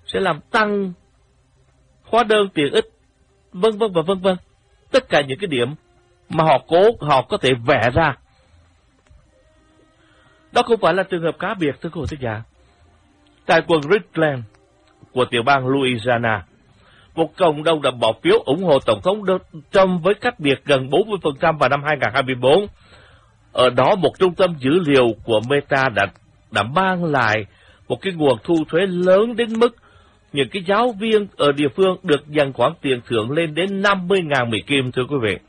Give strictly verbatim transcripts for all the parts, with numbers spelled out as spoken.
sẽ làm tăng hóa đơn tiện ích, vân vân và vân vân. Tất cả những cái điểm mà họ cố họ có thể vẽ ra. Đó không phải là trường hợp cá biệt, thưa quý vị thính giả. Tại quận Richland của tiểu bang Louisiana, một cộng đồng đã bỏ phiếu ủng hộ Tổng thống Trump với cách biệt gần bốn mươi phần trăm vào năm hai không hai tư. Ở đó, một trung tâm dữ liệu của Meta đã, đã mang lại một cái nguồn thu thuế lớn đến mức những cái giáo viên ở địa phương được dành khoản tiền thưởng lên đến năm mươi nghìn Mỹ Kim, thưa quý vị.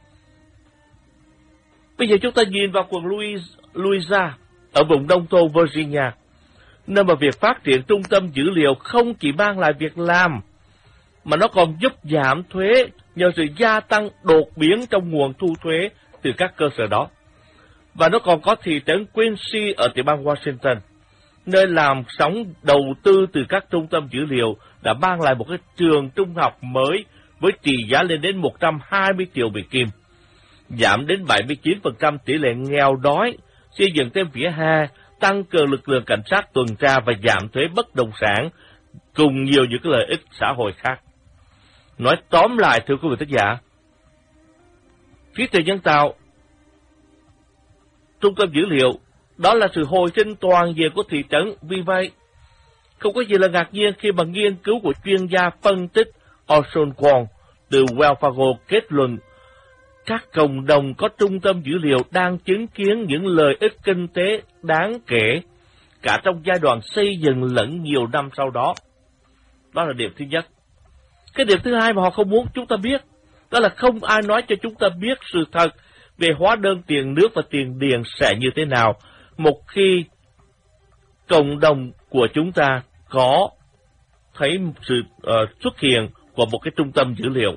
Bây giờ chúng ta nhìn vào quận Louisiana, ở vùng Đông Thô Virginia, nơi mà việc phát triển trung tâm dữ liệu không chỉ mang lại việc làm, mà nó còn giúp giảm thuế nhờ sự gia tăng đột biến trong nguồn thu thuế từ các cơ sở đó. Và nó còn có thị trấn Quincy ở tiểu bang Washington, nơi làm sóng đầu tư từ các trung tâm dữ liệu đã mang lại một cái trường trung học mới với trị giá lên đến một trăm hai mươi triệu Mỹ Kim, giảm đến bảy mươi chín phần trăm tỷ lệ nghèo đói, xây dựng thêm vỉa hè, tăng cường lực lượng cảnh sát tuần tra và giảm thuế bất động sản, cùng nhiều những cái lợi ích xã hội khác. Nói tóm lại, thưa quý vị thính giả, trí tuệ nhân tạo, trung tâm dữ liệu, đó là sự hồi sinh toàn diện của thị trấn. Vì vậy, không có gì là ngạc nhiên khi mà nghiên cứu của chuyên gia phân tích Orson Wong từ Wells Fargo kết luận các cộng đồng có trung tâm dữ liệu đang chứng kiến những lợi ích kinh tế đáng kể cả trong giai đoạn xây dựng lẫn nhiều năm sau đó. Đó là điểm thứ nhất. Cái điểm thứ hai mà họ không muốn chúng ta biết, đó là không ai nói cho chúng ta biết sự thật về hóa đơn tiền nước và tiền điện sẽ như thế nào một khi cộng đồng của chúng ta có thấy sự uh, xuất hiện của một cái trung tâm dữ liệu.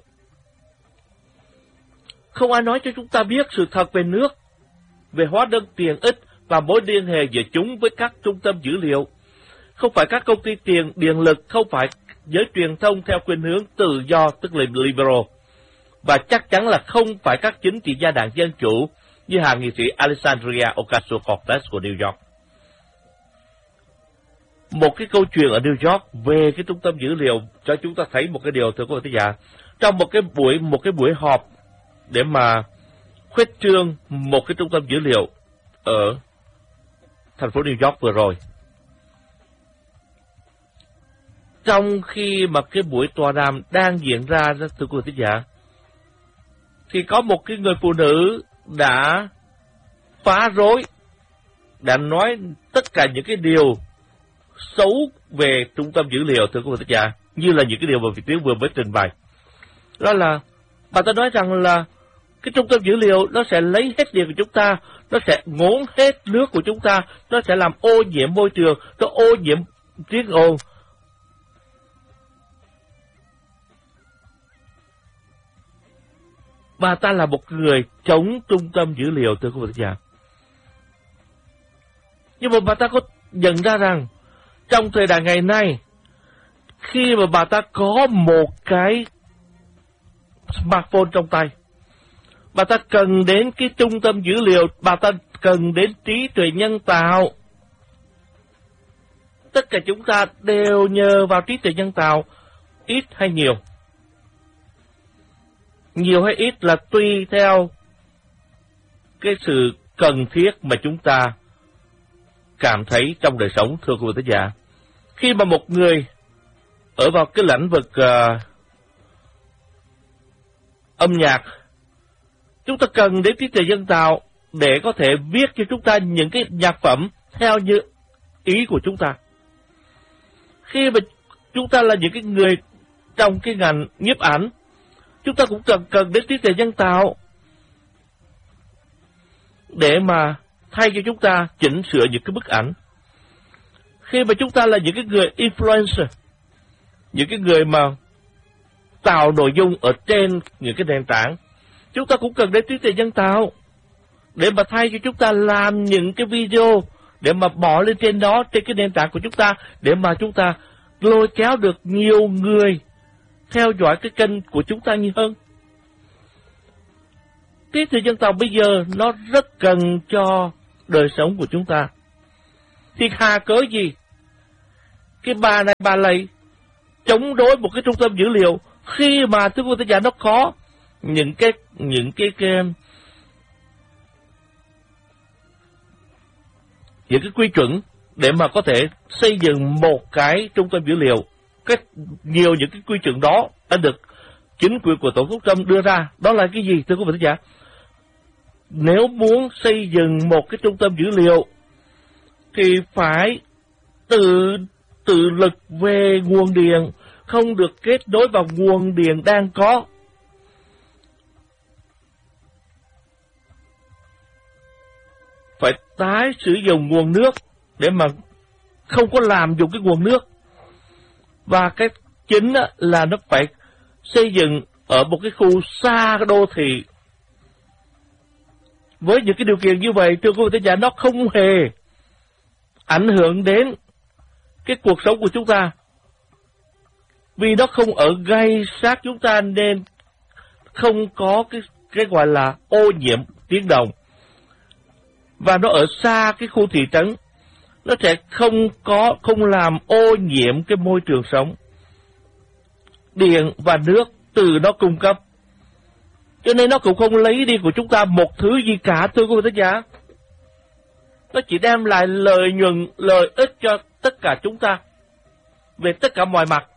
Không ai nói cho chúng ta biết sự thật về nước, về hóa đơn tiền ích và mối liên hệ giữa chúng với các trung tâm dữ liệu. Không phải các công ty tiền điện lực, không phải giới truyền thông theo khuynh hướng tự do, tức là liberal, và chắc chắn là không phải các chính trị gia đảng Dân Chủ như hạ nghị sĩ Alexandria Ocasio-Cortez của New York. Một cái câu chuyện ở New York về cái trung tâm dữ liệu cho chúng ta thấy một cái điều, thưa quý vị thính giả. Trong một cái buổi một cái buổi họp để mà khuếch trương một cái trung tâm dữ liệu ở thành phố New York vừa rồi, trong khi mà cái buổi tọa đàm đang diễn ra, thưa quý vị thính giả, thì có một cái người phụ nữ đã phá rối, đã nói tất cả những cái điều xấu về trung tâm dữ liệu, thưa quý vị thính giả, như là những cái điều mà Việt Tiến vừa mới trình bày. Đó là bà ta nói rằng là cái trung tâm dữ liệu nó sẽ lấy hết điện của chúng ta, nó sẽ ngốn hết nước của chúng ta, nó sẽ làm ô nhiễm môi trường, nó ô nhiễm tiếng ồn. Bà ta là một người chống trung tâm dữ liệu, thưa quý vị thính giả. Nhưng mà bà ta có nhận ra rằng trong thời đại ngày nay, khi mà bà ta có một cái smartphone trong tay, bà ta cần đến cái trung tâm dữ liệu, bà ta cần đến trí tuệ nhân tạo. Tất cả chúng ta đều nhờ vào trí tuệ nhân tạo, ít hay nhiều. Nhiều hay ít là tùy theo cái sự cần thiết mà chúng ta cảm thấy trong đời sống, thưa quý vị thính giả. Khi mà một người ở vào cái lĩnh vực uh, âm nhạc, chúng ta cần đến trí tuệ nhân tạo để có thể viết cho chúng ta những cái nhạc phẩm theo như ý của chúng ta. Khi mà chúng ta là những cái người trong cái ngành nhiếp ảnh, chúng ta cũng cần cần đến trí tuệ nhân tạo để mà thay cho chúng ta chỉnh sửa những cái bức ảnh. Khi mà chúng ta là những cái người influencer, những cái người mà tạo nội dung ở trên những cái nền tảng, chúng ta cũng cần đến trí tuệ nhân tạo để mà thay cho chúng ta làm những cái video để mà bỏ lên trên đó, trên cái nền tảng của chúng ta, để mà chúng ta lôi kéo được nhiều người theo dõi cái kênh của chúng ta nhiều hơn. Trí tuệ nhân tạo bây giờ nó rất cần cho đời sống của chúng ta. Thì hà cớ gì cái bà này bà lấy chống đối một cái trung tâm dữ liệu khi mà thưa quý vị giả nó có những cái những cái, cái những cái quy chuẩn để mà có thể xây dựng một cái trung tâm dữ liệu. Cái nhiều những cái quy chuẩn đó đã được chính quyền của Tổng thống Trump đưa ra. Đó là cái gì thưa quý vị giả? Nếu muốn xây dựng một cái trung tâm dữ liệu thì phải tự tự lực về nguồn điện, không được kết nối vào nguồn điện đang có. Phải tái sử dụng nguồn nước để mà không có làm dùng cái nguồn nước. Và cái chính là nó phải xây dựng ở một cái khu xa đô thị. Với những cái điều kiện như vậy, thưa quý vị giả, nó không hề ảnh hưởng đến cái cuộc sống của chúng ta. Vì nó không ở ngay sát chúng ta nên không có cái, cái gọi là ô nhiễm tiếng động. Và nó ở xa cái khu thị trấn, nó sẽ không có không làm ô nhiễm cái môi trường sống. Điện và nước từ nó cung cấp. Cho nên nó cũng không lấy đi của chúng ta một thứ gì cả, thưa quý vị thính giả. Nó chỉ đem lại lợi nhuận, lợi ích cho tất cả chúng ta về tất cả mọi mặt.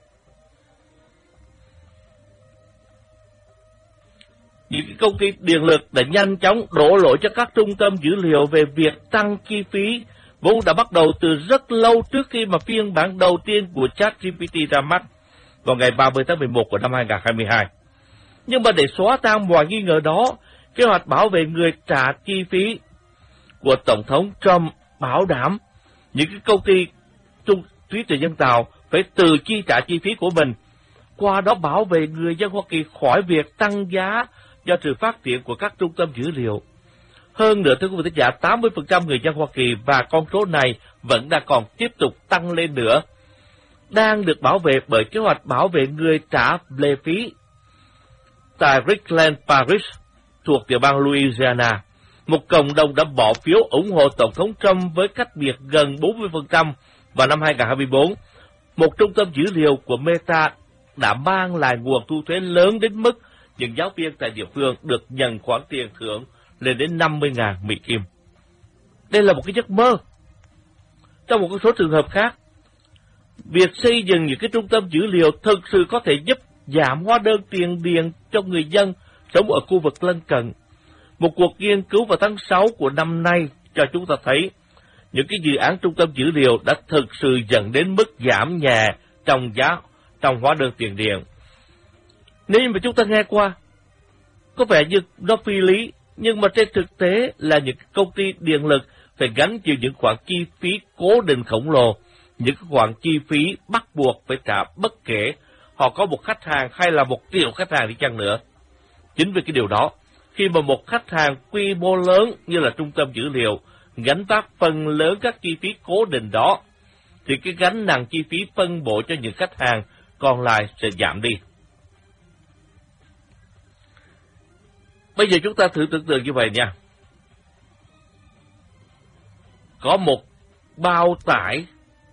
Những cái công ty điện lực đã nhanh chóng đổ lỗi cho các trung tâm dữ liệu về việc tăng chi phí, vốn đã bắt đầu từ rất lâu trước khi mà phiên bản đầu tiên của ChatGPT ra mắt vào ngày ba mươi tháng mười một của năm hai nghìn không trăm hai mươi hai. Nhưng mà để xóa tan mọi nghi ngờ đó, kế hoạch bảo vệ người trả chi phí của Tổng thống Trump bảo đảm những cái công ty trung trí tuệ nhân tạo phải tự chi trả chi phí của mình, qua đó bảo vệ người dân Hoa Kỳ khỏi việc tăng giá do sự phát triển của các trung tâm dữ liệu. Hơn nữa, thưa quý vị thính giả, tám mươi phần trăm người dân Hoa Kỳ và con số này vẫn đang còn tiếp tục tăng lên nữa, đang được bảo vệ bởi kế hoạch bảo vệ người trả lệ phí. Tại Richland Parish thuộc tiểu bang Louisiana, một cộng đồng đã bỏ phiếu ủng hộ Tổng thống Trump với cách biệt gần bốn mươi phần trăm vào năm hai nghìn không trăm hai mươi bốn. Một trung tâm dữ liệu của Meta đã mang lại nguồn thu thuế lớn đến mức những giáo viên tại địa phương được nhận khoản tiền thưởng lên đến năm mươi nghìn Mỹ Kim. Đây là một cái giấc mơ. Trong một số trường hợp khác, việc xây dựng những cái trung tâm dữ liệu thực sự có thể giúp giảm hóa đơn tiền điện cho người dân sống ở khu vực lân cận. Một cuộc nghiên cứu vào tháng sáu của năm nay cho chúng ta thấy những cái dự án trung tâm dữ liệu đã thực sự dẫn đến mức giảm nhẹ trong giá trong hóa đơn tiền điện. Nếu mà chúng ta nghe qua, có vẻ như nó phi lý, nhưng mà trên thực tế là những công ty điện lực phải gánh chịu những khoản chi phí cố định khổng lồ, những khoản chi phí bắt buộc phải trả bất kể họ có một khách hàng hay là một triệu khách hàng đi chăng nữa. Chính vì cái điều đó, khi mà một khách hàng quy mô lớn như là trung tâm dữ liệu gánh vác phần lớn các chi phí cố định đó, thì cái gánh nặng chi phí phân bổ cho những khách hàng còn lại sẽ giảm đi. Bây giờ chúng ta thử tưởng tượng như vậy nha. Có một bao tải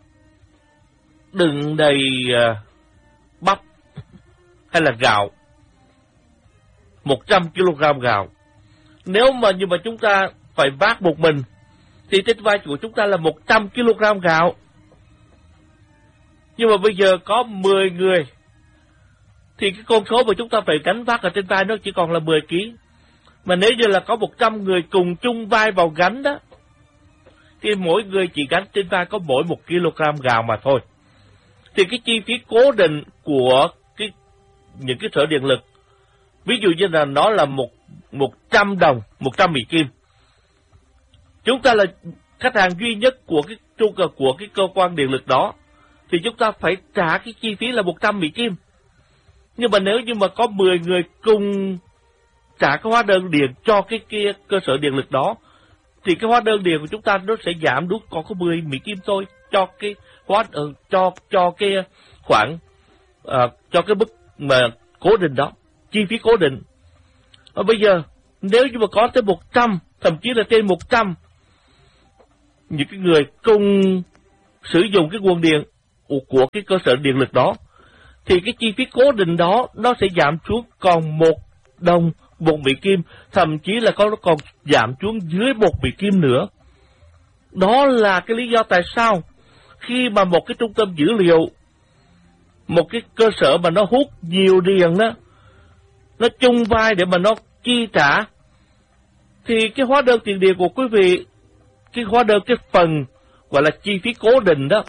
đựng đầy uh, bắp hay là gạo, một trăm ki lô gam gạo. Nếu mà nhưng mà chúng ta phải vác một mình, thì trên vai của chúng ta là một trăm ki lô gam gạo. Nhưng mà bây giờ có mười người, thì cái con số mà chúng ta phải gánh vác ở trên vai nó chỉ còn là mười ki lô gam. Mà nếu như là có một trăm người cùng chung vai vào gánh đó, thì mỗi người chỉ gánh trên vai có mỗi một ki lô gam gạo mà thôi. Thì cái chi phí cố định của cái những cái sở điện lực, ví dụ như là nó là một một trăm đồng, một trăm Mỹ Kim. Chúng ta là khách hàng duy nhất của cái trung của cái cơ quan điện lực đó, thì chúng ta phải trả cái chi phí là một trăm Mỹ Kim. Nhưng mà nếu như mà có mười người cùng trả cái hóa đơn điện cho cái kia cơ sở điện lực đó, thì cái hóa đơn điện của chúng ta nó sẽ giảm đúng còn có mười Mỹ Kim thôi cho cái hóa uh, cho cho cái khoản uh, cho cái mức mà cố định đó, chi phí cố định. Và bây giờ nếu như mà có tới một trăm, thậm chí là trên một trăm những cái người cùng sử dụng cái nguồn điện của cái cơ sở điện lực đó, thì cái chi phí cố định đó nó sẽ giảm xuống còn một đồng một Mỹ Kim, thậm chí là có nó còn giảm xuống dưới một Mỹ Kim nữa. Đó là cái lý do tại sao khi mà một cái trung tâm dữ liệu, một cái cơ sở mà nó hút nhiều điền đó, nó chung vai để mà nó chi trả, thì cái hóa đơn tiền điện của quý vị, cái hóa đơn, cái phần gọi là chi phí cố định đó,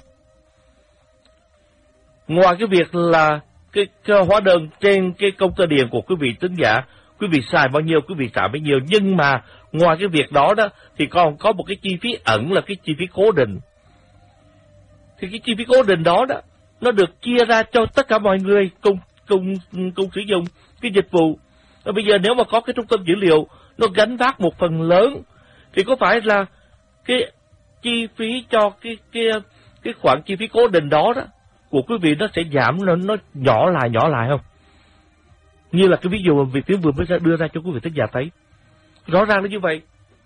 ngoài cái việc là cái, cái hóa đơn trên cái công tơ điện của quý vị tính giả, quý vị xài bao nhiêu, quý vị trả bấy nhiêu, nhưng mà ngoài cái việc đó đó thì còn có một cái chi phí ẩn là cái chi phí cố định. Thì cái chi phí cố định đó đó nó được chia ra cho tất cả mọi người cùng cùng cùng sử dụng cái dịch vụ. Và bây giờ nếu mà có cái trung tâm dữ liệu nó gánh vác một phần lớn thì có phải là cái chi phí cho cái cái cái khoản chi phí cố định đó đó của quý vị nó sẽ giảm, nó nó nhỏ lại nhỏ lại không? Như là cái ví dụ mà Việt Tiến vừa mới đưa ra cho quý vị thính giả thấy. Rõ ràng là như vậy.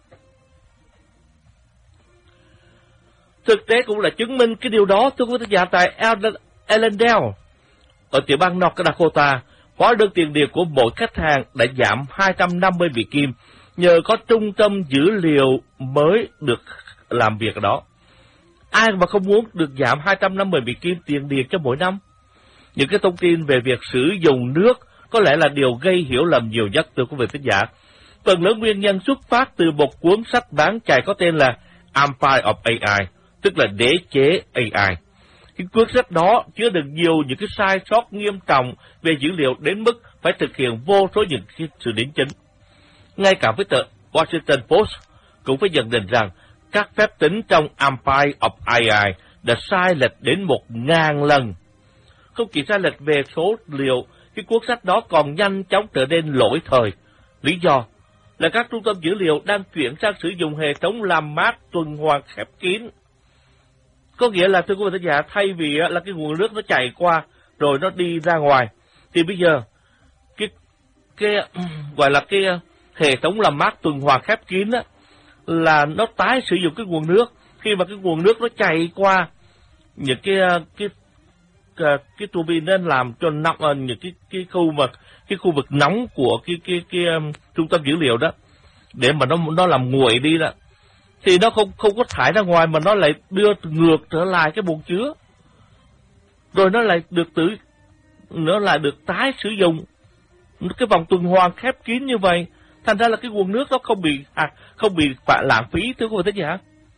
Thực tế cũng là chứng minh cái điều đó, thưa quý vị thính giả. Tại Ellendale, ở tiểu bang North Dakota, hóa đơn tiền điện của mỗi khách hàng đã giảm hai trăm năm mươi Mỹ Kim nhờ có trung tâm dữ liệu mới được làm việc ở đó. Ai mà không muốn được giảm hai trăm năm mươi Mỹ Kim tiền điện cho mỗi năm? Những cái thông tin về việc sử dụng nước có lẽ là điều gây hiểu lầm nhiều nhất, thưa quý vị thính giả. Phần lớn nguyên nhân xuất phát từ một cuốn sách bán chạy có tên là Empire of a i, tức là đế chế a i. Cái cuốn sách đó chứa đựng nhiều những cái sai sót nghiêm trọng về dữ liệu đến mức phải thực hiện vô số những cái sự đính chính. Ngay cả với tờ Washington Post cũng phải nhận định rằng các phép tính trong Empire of a i đã sai lệch đến một ngàn lần. Không chỉ sai lệch về số liệu, cái cuốn sách đó còn nhanh chóng trở nên lỗi thời. Lý do là các trung tâm dữ liệu đang chuyển sang sử dụng hệ thống làm mát tuần hoàn khép kín. Có nghĩa là, thưa quý vị thính giả, thay vì là cái nguồn nước nó chảy qua rồi nó đi ra ngoài, thì bây giờ cái cái gọi là cái hệ thống làm mát tuần hoàn khép kín á, là nó tái sử dụng cái nguồn nước khi mà cái nguồn nước nó chảy qua những cái cái cái, cái tua bin nên làm cho nóng những cái cái khu mà cái khu vực nóng của cái cái cái, cái um, trung tâm dữ liệu đó, để mà nó nó làm nguội đi đó, thì nó không không có thải ra ngoài mà nó lại đưa ngược trở lại cái bồn chứa, rồi nó lại được tự nó lại được tái sử dụng. Cái vòng tuần hoàn khép kín như vậy, thành ra là cái nguồn nước nó không bị à, không bị phải lãng phí, thưa quý vị thính giả.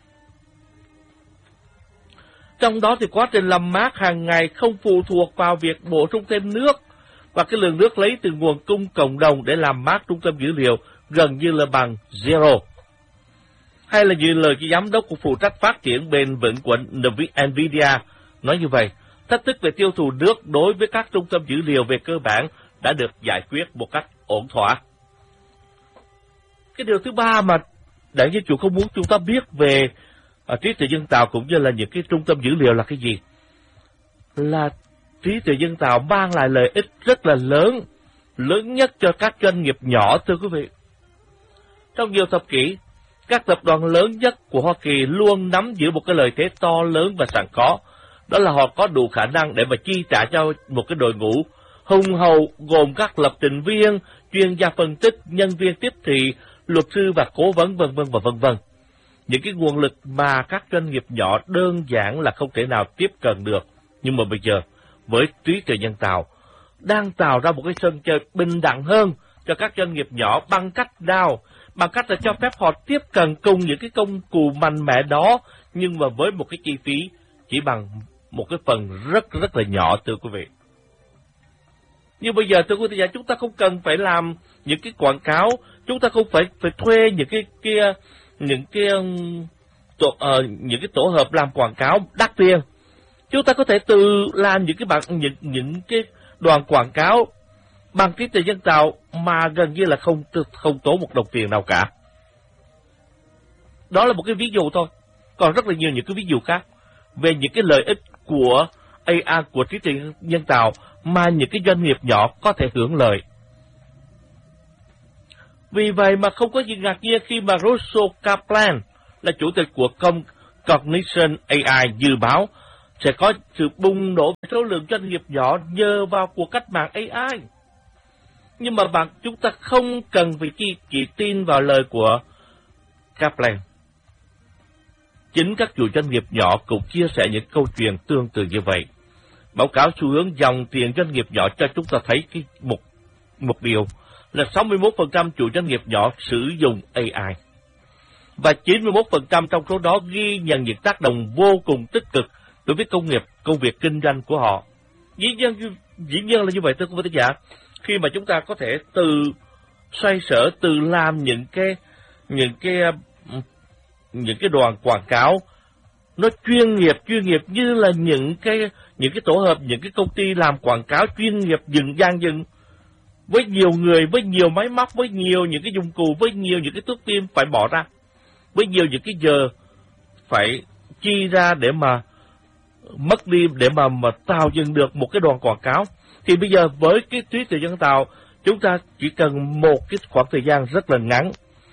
Trong đó thì quá trình làm mát hàng ngày không phụ thuộc vào việc bổ sung thêm nước, và cái lượng nước lấy từ nguồn cung cộng đồng để làm mát trung tâm dữ liệu gần như là bằng zero. Hay là như lời cái giám đốc của phụ trách phát triển bền vững của Nvidia nói như vậy, thách thức về tiêu thụ nước đối với các trung tâm dữ liệu về cơ bản đã được giải quyết một cách ổn thỏa. Cái điều thứ ba mà Đảng Dân Chủ không muốn chúng ta biết về à, trí tuệ nhân tạo cũng như là những cái trung tâm dữ liệu là cái gì? Là trí tuệ nhân tạo mang lại lợi ích rất là lớn, lớn nhất cho các doanh nghiệp nhỏ, thưa quý vị. Trong nhiều thập kỷ, các tập đoàn lớn nhất của Hoa Kỳ luôn nắm giữ một cái lợi thế to lớn và sẵn có. Đó là họ có đủ khả năng để mà chi trả cho một cái đội ngũ hùng hậu gồm các lập trình viên, chuyên gia phân tích, nhân viên tiếp thị, luật sư và cố vấn vân vân và vân vân. Những cái nguồn lực mà các doanh nghiệp nhỏ đơn giản là không thể nào tiếp cận được. Nhưng mà bây giờ, với trí tuệ nhân tạo, đang tạo ra một cái sân chơi bình đẳng hơn cho các doanh nghiệp nhỏ bằng cách nào? Bằng cách là cho phép họ tiếp cận cùng những cái công cụ mạnh mẽ đó, nhưng mà với một cái chi phí chỉ bằng một cái phần rất rất là nhỏ, thưa quý vị. Như bây giờ, thưa quý vị, chúng ta không cần phải làm những cái quảng cáo, chúng ta không phải phải thuê những cái kia những cái tổ, uh, những cái tổ hợp làm quảng cáo đắt tiền. Chúng ta có thể tự làm những cái bản những những cái đoàn quảng cáo bằng trí tuệ nhân tạo mà gần như là không không tốn một đồng tiền nào cả. Đó là một cái ví dụ thôi. Còn rất là nhiều những cái ví dụ khác về những cái lợi ích của a i, của trí tuệ nhân tạo mà những cái doanh nghiệp nhỏ có thể hưởng lợi. Vì vậy mà không có gì ngạc nhiên khi mà Russell Kaplan là chủ tịch của Cognition a i dự báo sẽ có sự bùng nổ về số lượng doanh nghiệp nhỏ nhờ vào cuộc cách mạng a i. Nhưng mà bạn chúng ta không cần phải chỉ, chỉ tin vào lời của Kaplan. Chính các chủ doanh nghiệp nhỏ cũng chia sẻ những câu chuyện tương tự như vậy. Báo cáo xu hướng dòng tiền doanh nghiệp nhỏ cho chúng ta thấy cái một, một điều là sáu mươi mốt phần trăm chủ doanh nghiệp nhỏ sử dụng a i. Và chín mươi mốt phần trăm trong số đó ghi nhận những tác động vô cùng tích cực đối với công nghiệp, công việc kinh doanh của họ. Dĩ nhiên, dĩ nhiên là như vậy thưa quý vị giả. Khi mà chúng ta có thể từ xoay sở, từ làm những cái những cái những cái đoàn quảng cáo nó chuyên nghiệp, chuyên nghiệp như là những cái những cái tổ hợp, những cái công ty làm quảng cáo chuyên nghiệp dựng gian dựng với nhiều người, với nhiều máy móc, với nhiều những cái dụng cụ, với nhiều những cái thước phim phải bỏ ra, với nhiều những cái giờ phải chi ra để mà mất đi để mà mà tạo dựng được một cái đoàn quảng cáo. Thì bây giờ với cái trí tuệ nhân tạo, chúng ta chỉ cần một cái khoảng thời gian rất là ngắn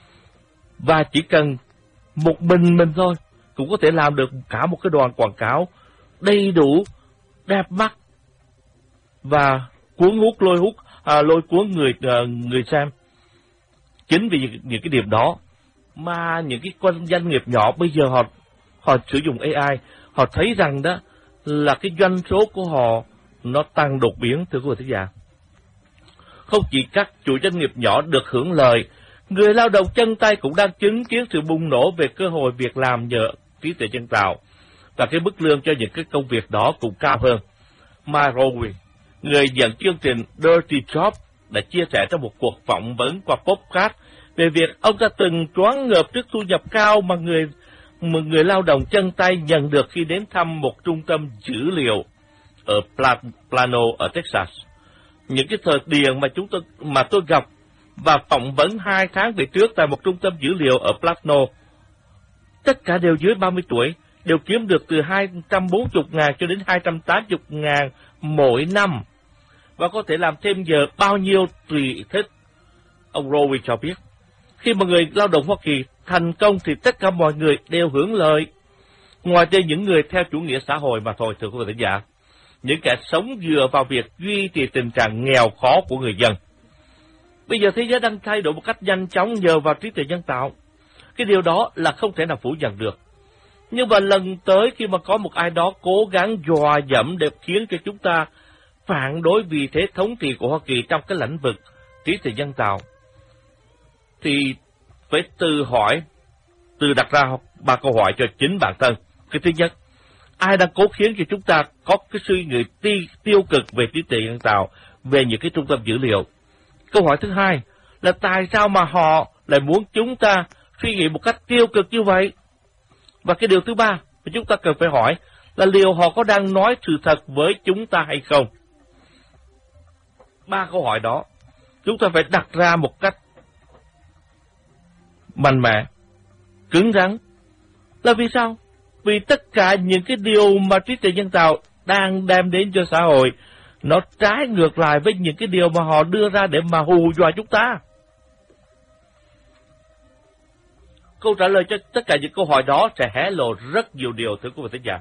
và chỉ cần một mình mình thôi cũng có thể làm được cả một cái đoàn quảng cáo đầy đủ, đẹp mắt và cuốn hút, lôi hút, à, lôi cuốn người à, người xem. Chính vì những, những cái điểm đó mà những cái con doanh nghiệp nhỏ bây giờ họ họ sử dụng a i, họ thấy rằng đó là cái doanh số của họ nó tăng đột biến thưa quý vị thính giả. Không chỉ các chủ doanh nghiệp nhỏ được hưởng lợi, người lao động chân tay cũng đang chứng kiến sự bùng nổ về cơ hội việc làm nhờ trí tuệ nhân tạo, và cái mức lương cho những cái công việc đó cũng cao hơn. Mark Rowe, người dẫn chương trình Dirty Job, đã chia sẻ trong một cuộc phỏng vấn qua podcast về việc ông ta từng choáng ngợp trước thu nhập cao mà người mà người lao động chân tay nhận được khi đến thăm một trung tâm dữ liệu ở Plano ở Texas. Những cái thời điểm mà chúng tôi mà tôi gặp và phỏng vấn hai tháng về trước tại một trung tâm dữ liệu ở Plano, tất cả đều dưới ba mươi tuổi, đều kiếm được từ hai trăm bốn mươi ngàn cho đến hai trăm tám mươi ngàn mỗi năm, và có thể làm thêm giờ bao nhiêu tùy thích. Ông Rowe cho biết, khi mà người lao động Hoa Kỳ thành công thì tất cả mọi người đều hưởng lợi, ngoài trừ những người theo chủ nghĩa xã hội mà thôi thưa quý vị thính giả, những kẻ sống dựa vào việc duy trì tình trạng nghèo khó của người dân. Bây giờ thế giới đang thay đổi một cách nhanh chóng nhờ vào trí tuệ nhân tạo. Cái điều đó là không thể nào phủ nhận được. Nhưng mà lần tới khi mà có một ai đó cố gắng dọa dẫm để khiến cho chúng ta phản đối vị thế thống trị của Hoa Kỳ trong cái lĩnh vực trí tuệ nhân tạo, thì phải tự hỏi, tự đặt ra ba câu hỏi cho chính bản thân. Cái thứ nhất, ai đang cố khiến cho chúng ta có cái suy nghĩ ti, tiêu cực về trí tuệ nhân tạo, về những cái trung tâm dữ liệu? Câu hỏi thứ hai là tại sao mà họ lại muốn chúng ta suy nghĩ một cách tiêu cực như vậy? Và cái điều thứ ba mà chúng ta cần phải hỏi là liệu họ có đang nói sự thật với chúng ta hay không? Ba câu hỏi đó chúng ta phải đặt ra một cách mạnh mẽ, cứng rắn. Là vì sao? Vì tất cả những cái điều mà trí tuệ nhân tạo đang đem đến cho xã hội nó trái ngược lại với những cái điều mà họ đưa ra để mà hù dọa chúng ta. Câu trả lời cho tất cả những câu hỏi đó sẽ hé lộ rất nhiều điều thưa quý vị thính giả.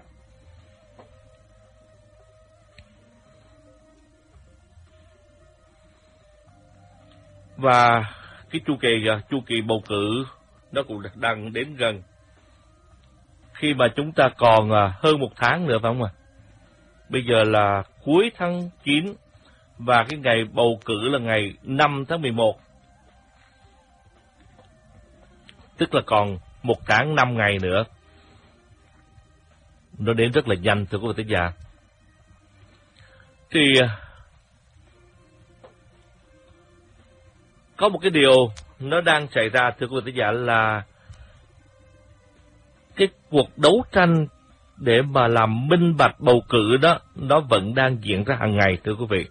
Và cái chu kỳ chu kỳ bầu cử nó cũng đang đến gần, khi mà chúng ta còn hơn một tháng nữa phải không ạ? Bây giờ là cuối tháng chín và cái ngày bầu cử là ngày năm tháng mười một. Tức là còn một tháng năm ngày nữa. Nó đến rất là nhanh thưa quý vị thính giả. Thì có một cái điều nó đang xảy ra thưa quý vị thính giả là cái cuộc đấu tranh để mà làm minh bạch bầu cử đó, nó vẫn đang diễn ra hàng ngày thưa quý vị.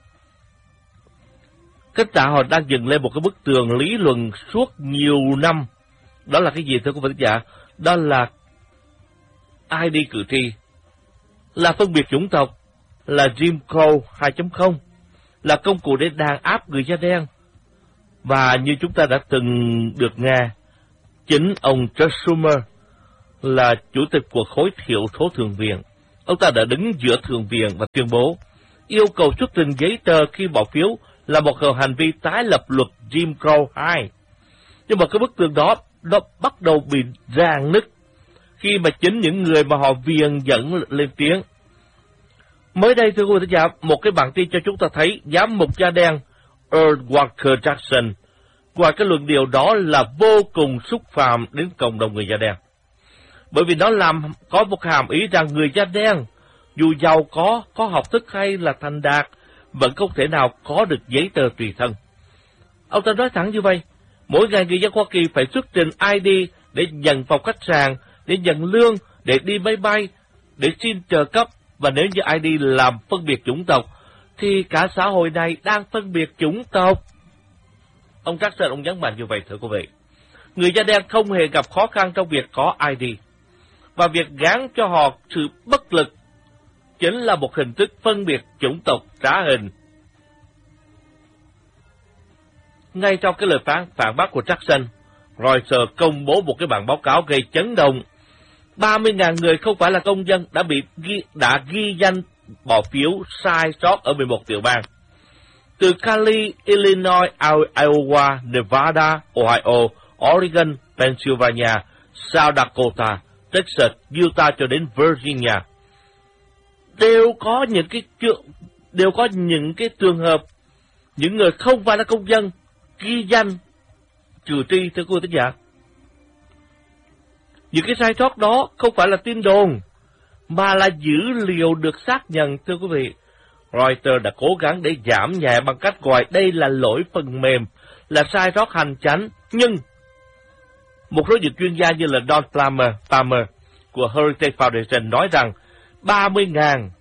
Các xã hội đang dựng lên một cái bức tường lý luận suốt nhiều năm. Đó là cái gì thưa quý vị thính giả? Đó là i đê cử tri, là phân biệt chủng tộc, là Jim Crow hai chấm không, là công cụ để đàn áp người da đen. Và như chúng ta đã từng được nghe, chính ông Chuck Schumer là chủ tịch của khối thiểu số thượng viện, ông ta đã đứng giữa Thượng viện và tuyên bố yêu cầu xuất trình giấy tờ khi bỏ phiếu là một hành vi tái lập luật Jim Crow hai. Nhưng mà cái bức tường đó nó bắt đầu bị rạn nứt khi mà chính những người mà họ viền dẫn lên tiếng. Mới đây thưa quý vị thính giả, một cái bản tin cho chúng ta thấy giám mục da đen Earl Walker Jackson qua cái luận điệu đó là vô cùng xúc phạm đến cộng đồng người da đen. Bởi vì nó làm có một hàm ý rằng người da đen dù giàu có, có học thức hay là thành đạt vẫn không thể nào có được giấy tờ tùy thân. Ông ta nói thẳng như vậy, mỗi ngày người dân Hoa Kỳ phải xuất trình i đê để nhận phòng khách sạn, để nhận lương, để đi máy bay, để xin trợ cấp, và nếu như i đê làm phân biệt chủng tộc, thì cả xã hội này đang phân biệt chủng tộc. Ông Jackson, ông nhấn mạnh như vậy thưa quý vị. Người da đen không hề gặp khó khăn trong việc có i đê, và việc gán cho họ sự bất lực chính là một hình thức phân biệt chủng tộc trá hình. Ngay trong cái lời phán phản bác của Jackson, Reuters công bố một cái bản báo cáo gây chấn động. ba mươi nghìn người không phải là công dân đã bị ghi, đã ghi danh bỏ phiếu sai sót ở mười một tiểu bang. Từ Cali, Illinois, Iowa, Nevada, Ohio, Oregon, Pennsylvania, South Dakota, Texas, Utah cho đến Virginia, đều có những cái đều có những cái trường hợp những người không phải là công dân ghi danh trừ tri thưa quý vị thính giả. Những cái sai sót đó không phải là tin đồn mà là dữ liệu được xác nhận thưa quý vị. Reuters đã cố gắng để giảm nhẹ bằng cách gọi đây là lỗi phần mềm, là sai sót hành chánh, nhưng một số những chuyên gia như là Don Palmer, Palmer của Heritage Foundation nói rằng ba mươi nghìn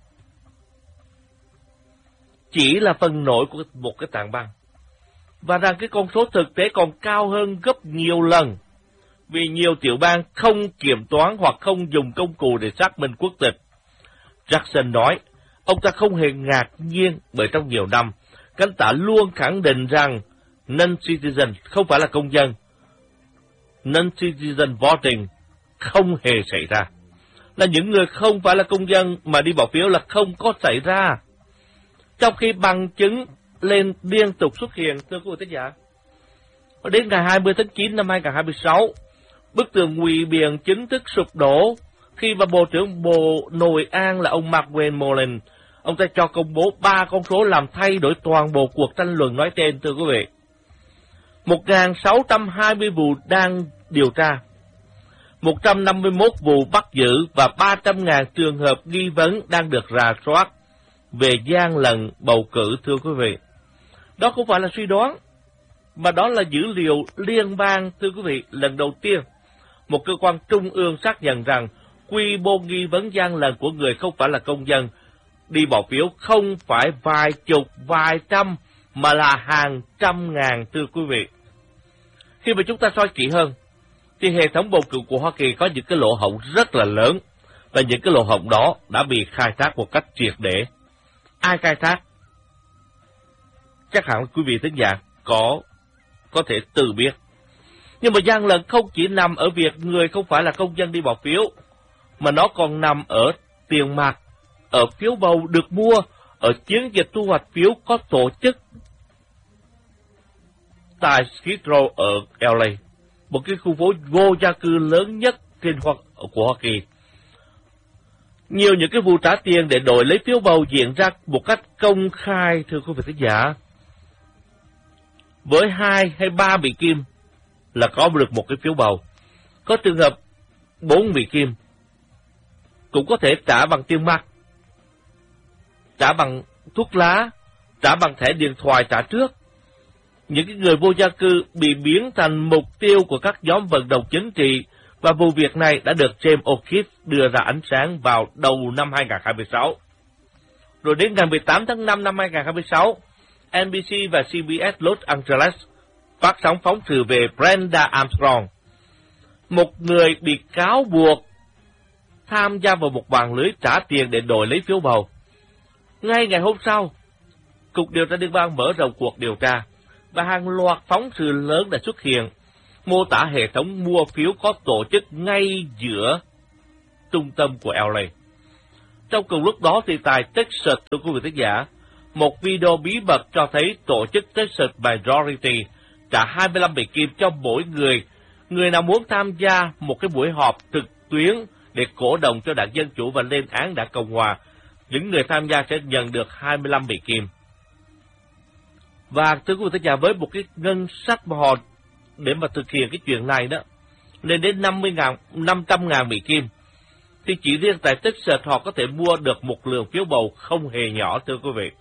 chỉ là phần nổi của một cái tảng băng, và rằng cái con số thực tế còn cao hơn gấp nhiều lần vì nhiều tiểu bang không kiểm toán hoặc không dùng công cụ để xác minh quốc tịch. Jackson nói, ông ta không hề ngạc nhiên bởi trong nhiều năm, cánh tả luôn khẳng định rằng non-citizen không phải là công dân. Non-citizen voting không hề xảy ra. Là những người không phải là công dân mà đi bỏ phiếu là không có xảy ra. Trong khi bằng chứng lên liên tục xuất hiện, thưa quý vị thính giả. Đến ngày hai mươi tháng chín năm hai nghìn không trăm hai mươi sáu, bức tường ngụy biện chính thức sụp đổ khi mà Bộ trưởng Bộ Nội an là ông Markwayne Mullin, ông ta cho công bố ba con số làm thay đổi toàn bộ cuộc tranh luận nói trên, thưa quý vị. một nghìn sáu trăm hai mươi vụ đang điều tra, một trăm năm mươi mốt vụ bắt giữ và ba trăm nghìn trường hợp nghi vấn đang được rà soát về gian lận bầu cử, thưa quý vị. Đó không phải là suy đoán, mà đó là dữ liệu liên bang, thưa quý vị. Lần đầu tiên, một cơ quan trung ương xác nhận rằng quy mô nghi vấn gian lận của người không phải là công dân đi bỏ phiếu không phải vài chục, vài trăm, mà là hàng trăm ngàn, thưa quý vị. Khi mà chúng ta soi kỹ hơn, thì hệ thống bầu cử của Hoa Kỳ có những cái lỗ hổng rất là lớn, và những cái lỗ hổng đó đã bị khai thác một cách triệt để. Ai khai thác? Chắc hẳn quý vị thính giả có có thể tự biết. Nhưng mà gian lận không chỉ nằm ở việc người không phải là công dân đi bỏ phiếu, mà nó còn nằm ở tiền mặt, ở phiếu bầu được mua, ở chiến dịch thu hoạch phiếu có tổ chức tại Skid Row ở L A, một cái khu phố vô gia cư lớn nhất trên Hoa, của Hoa Kỳ. Nhiều những cái vụ trả tiền để đổi lấy phiếu bầu diễn ra một cách công khai, thưa quý vị khán giả. Với hai hay ba Mỹ Kim là có được một cái phiếu bầu. Có trường hợp bốn Mỹ Kim cũng có thể trả bằng tiền mặt, trả bằng thuốc lá, trả bằng thẻ điện thoại trả trước. Những cái người vô gia cư bị biến thành mục tiêu của các nhóm vận động chính trị, và vụ việc này đã được James O'Keefe đưa ra ánh sáng vào đầu năm hai nghìn không trăm hai mươi sáu. Rồi đến ngày mười tám tháng năm năm hai nghìn không trăm hai mươi sáu, N B C và C B S Los Angeles phát sóng phóng sự về Brenda Armstrong, một người bị cáo buộc tham gia vào một mạng lưới trả tiền để đổi lấy phiếu bầu. Ngay ngày hôm sau, Cục Điều tra Liên bang mở rộng cuộc điều tra, và hàng loạt phóng sự lớn đã xuất hiện, mô tả hệ thống mua phiếu có tổ chức ngay giữa trung tâm của L A. Trong cùng lúc đó thì tại Texas, thưa quý vị thính giả, một video bí mật cho thấy tổ chức Texas Majority trả hai mươi lăm Mỹ Kim cho mỗi người, người nào muốn tham gia một cái buổi họp trực tuyến để cổ động cho đảng Dân Chủ và lên án đảng Cộng Hòa. Những người tham gia sẽ nhận được hai mươi lăm Mỹ Kim. Và thưa quý vị thính giả, với một cái ngân sách mà họ để mà thực hiện cái chuyện này đó, lên đến năm mươi ngàn, năm trăm ngàn Mỹ Kim, thì chỉ riêng tại Texas họ có thể mua được một lượng phiếu bầu không hề nhỏ, thưa quý vị.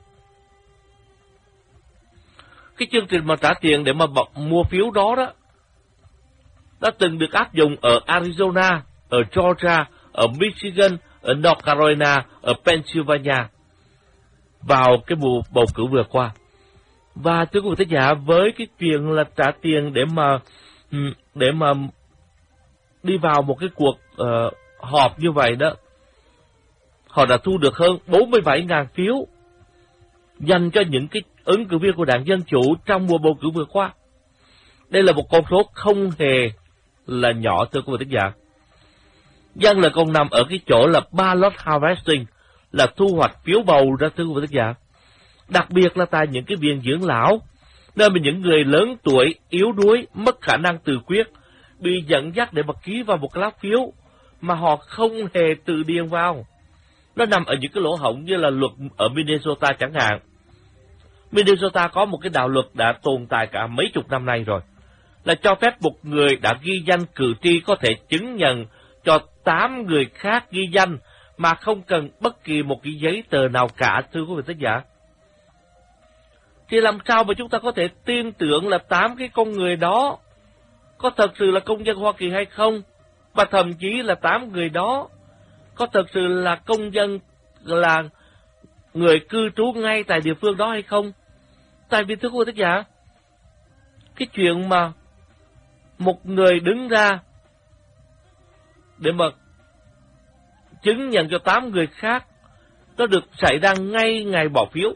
Cái chương trình mà trả tiền để mà mua phiếu đó đó, đã từng được áp dụng ở Arizona, ở Georgia, ở Michigan, ở North Carolina, ở Pennsylvania vào cái mùa bầu cử vừa qua. Và thưa quý vị thính giả, với cái chuyện là trả tiền để mà để mà đi vào một cái cuộc uh, họp như vậy đó, họ đã thu được hơn bốn mươi bảy ngàn phiếu dành cho những cái ứng cử viên của đảng Dân Chủ trong mùa bầu cử vừa qua. Đây là một con số không hề là nhỏ, thưa quý vị thính giả. Dân là còn nằm ở cái chỗ là ballot harvesting, là thu hoạch phiếu bầu ra, thưa quý vị thính giả. Đặc biệt là tại những cái viện dưỡng lão, nơi mà những người lớn tuổi, yếu đuối, mất khả năng tự quyết, bị dẫn dắt để mà ký vào một cái lá phiếu mà họ không hề tự điền vào. Nó nằm ở những cái lỗ hổng như là luật ở Minnesota chẳng hạn. Minnesota có một cái đạo luật đã tồn tại cả mấy chục năm nay rồi, là cho phép một người đã ghi danh cử tri có thể chứng nhận cho tám người khác ghi danh mà không cần bất kỳ một cái giấy tờ nào cả, thưa quý vị thính giả. Thì làm sao mà chúng ta có thể tin tưởng là tám cái con người đó có thật sự là công dân Hoa Kỳ hay không? Và thậm chí là tám người đó có thật sự là công dân, là người cư trú ngay tại địa phương đó hay không? Tại vì thưa quý vị thính giả, cái chuyện mà một người đứng ra để mà chứng nhận cho tám người khác, nó được xảy ra ngay ngày bỏ phiếu.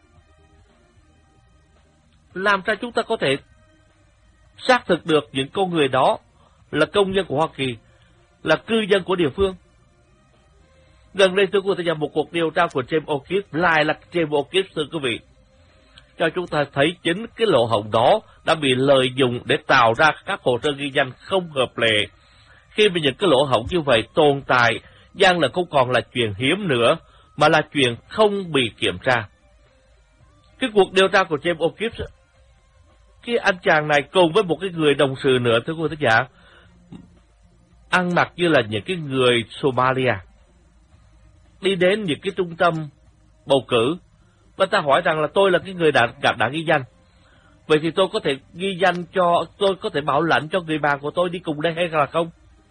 Làm sao chúng ta có thể xác thực được những con người đó là công dân của Hoa Kỳ, là cư dân của địa phương? Gần đây, thưa quý vị, một cuộc điều tra của James O'Keefe, lại là James O'Keefe, thưa quý vị, cho chúng ta thấy chính cái lỗ hổng đó đã bị lợi dụng để tạo ra các hồ sơ ghi danh không hợp lệ. Khi mà những cái lỗ hổng như vậy tồn tại, gian lận không còn là chuyện hiếm nữa, mà là chuyện không bị kiểm tra. Cái cuộc điều tra của James O'Keefe, cái anh chàng này cùng với một cái người đồng sự nữa, thưa quý vị thính giả, ăn mặc như là những cái người Somalia, đi đến những cái trung tâm bầu cử, và ta hỏi rằng là tôi là cái người đã, đã, đã ghi danh. Vậy thì tôi có thể ghi danh cho, tôi có thể bảo lãnh cho người bạn của tôi đi cùng đây hay là không?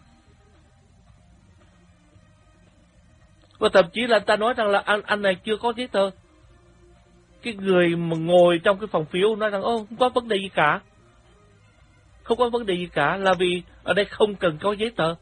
Và thậm chí là ta nói rằng là anh, anh này chưa có giấy tờ. Cái người mà ngồi trong cái phòng phiếu nói rằng, ô, không có vấn đề gì cả. Không có vấn đề gì cả, là vì ở đây không cần có giấy tờ.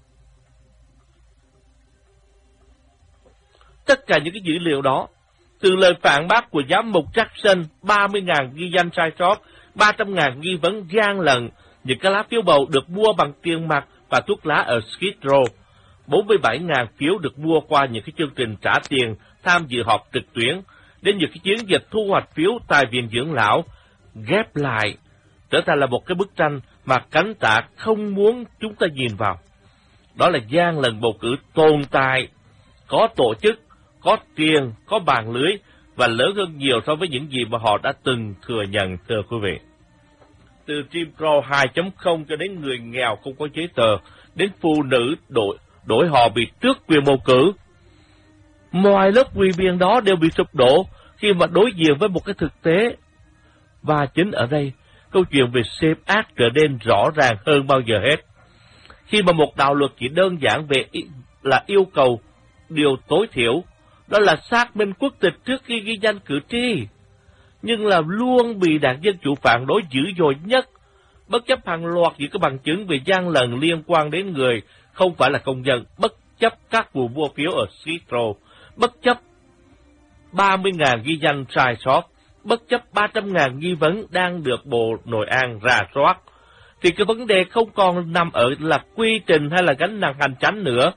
Tất cả những cái dữ liệu đó, từ lời phản bác của giám mục Jackson, ba mươi ngàn ghi danh sai sót, ba trăm ngàn nghi vấn gian lận, những cái lá phiếu bầu được mua bằng tiền mặt và thuốc lá ở Skid Row, bốn mươi bảy ngàn phiếu được mua qua những cái chương trình trả tiền tham dự họp trực tuyến, đến những cái chiến dịch thu hoạch phiếu tại viện dưỡng lão, ghép lại, trở thành là một cái bức tranh mà cánh tả không muốn chúng ta nhìn vào. Đó là gian lận bầu cử tồn tại, có tổ chức, có tiền, có bàn lưới, và lớn hơn nhiều so với những gì mà họ đã từng thừa nhận, thưa quý vị. Từ Jim Crow hai chấm không cho đến người nghèo không có giấy tờ, đến phụ nữ đổi, đổi họ bị tước quyền bầu cử. Mọi lớp quý biên đó đều bị sụp đổ khi mà đối diện với một cái thực tế. Và chính ở đây, câu chuyện về Safe Act trở nên rõ ràng hơn bao giờ hết. Khi mà một đạo luật chỉ đơn giản về là yêu cầu điều tối thiểu, đó là xác minh quốc tịch trước khi ghi danh cử tri, nhưng là luôn bị đảng Dân Chủ phản đối dữ dội nhất, bất chấp hàng loạt những cái bằng chứng về gian lận liên quan đến người không phải là công dân, bất chấp các vụ mua phiếu ở Seattle, bất chấp ba mươi ngàn ghi danh sai sót, bất chấp ba trăm ngàn nghi vấn đang được Bộ Nội an rà soát, thì cái vấn đề không còn nằm ở là quy trình hay là gánh nặng hành chánh nữa,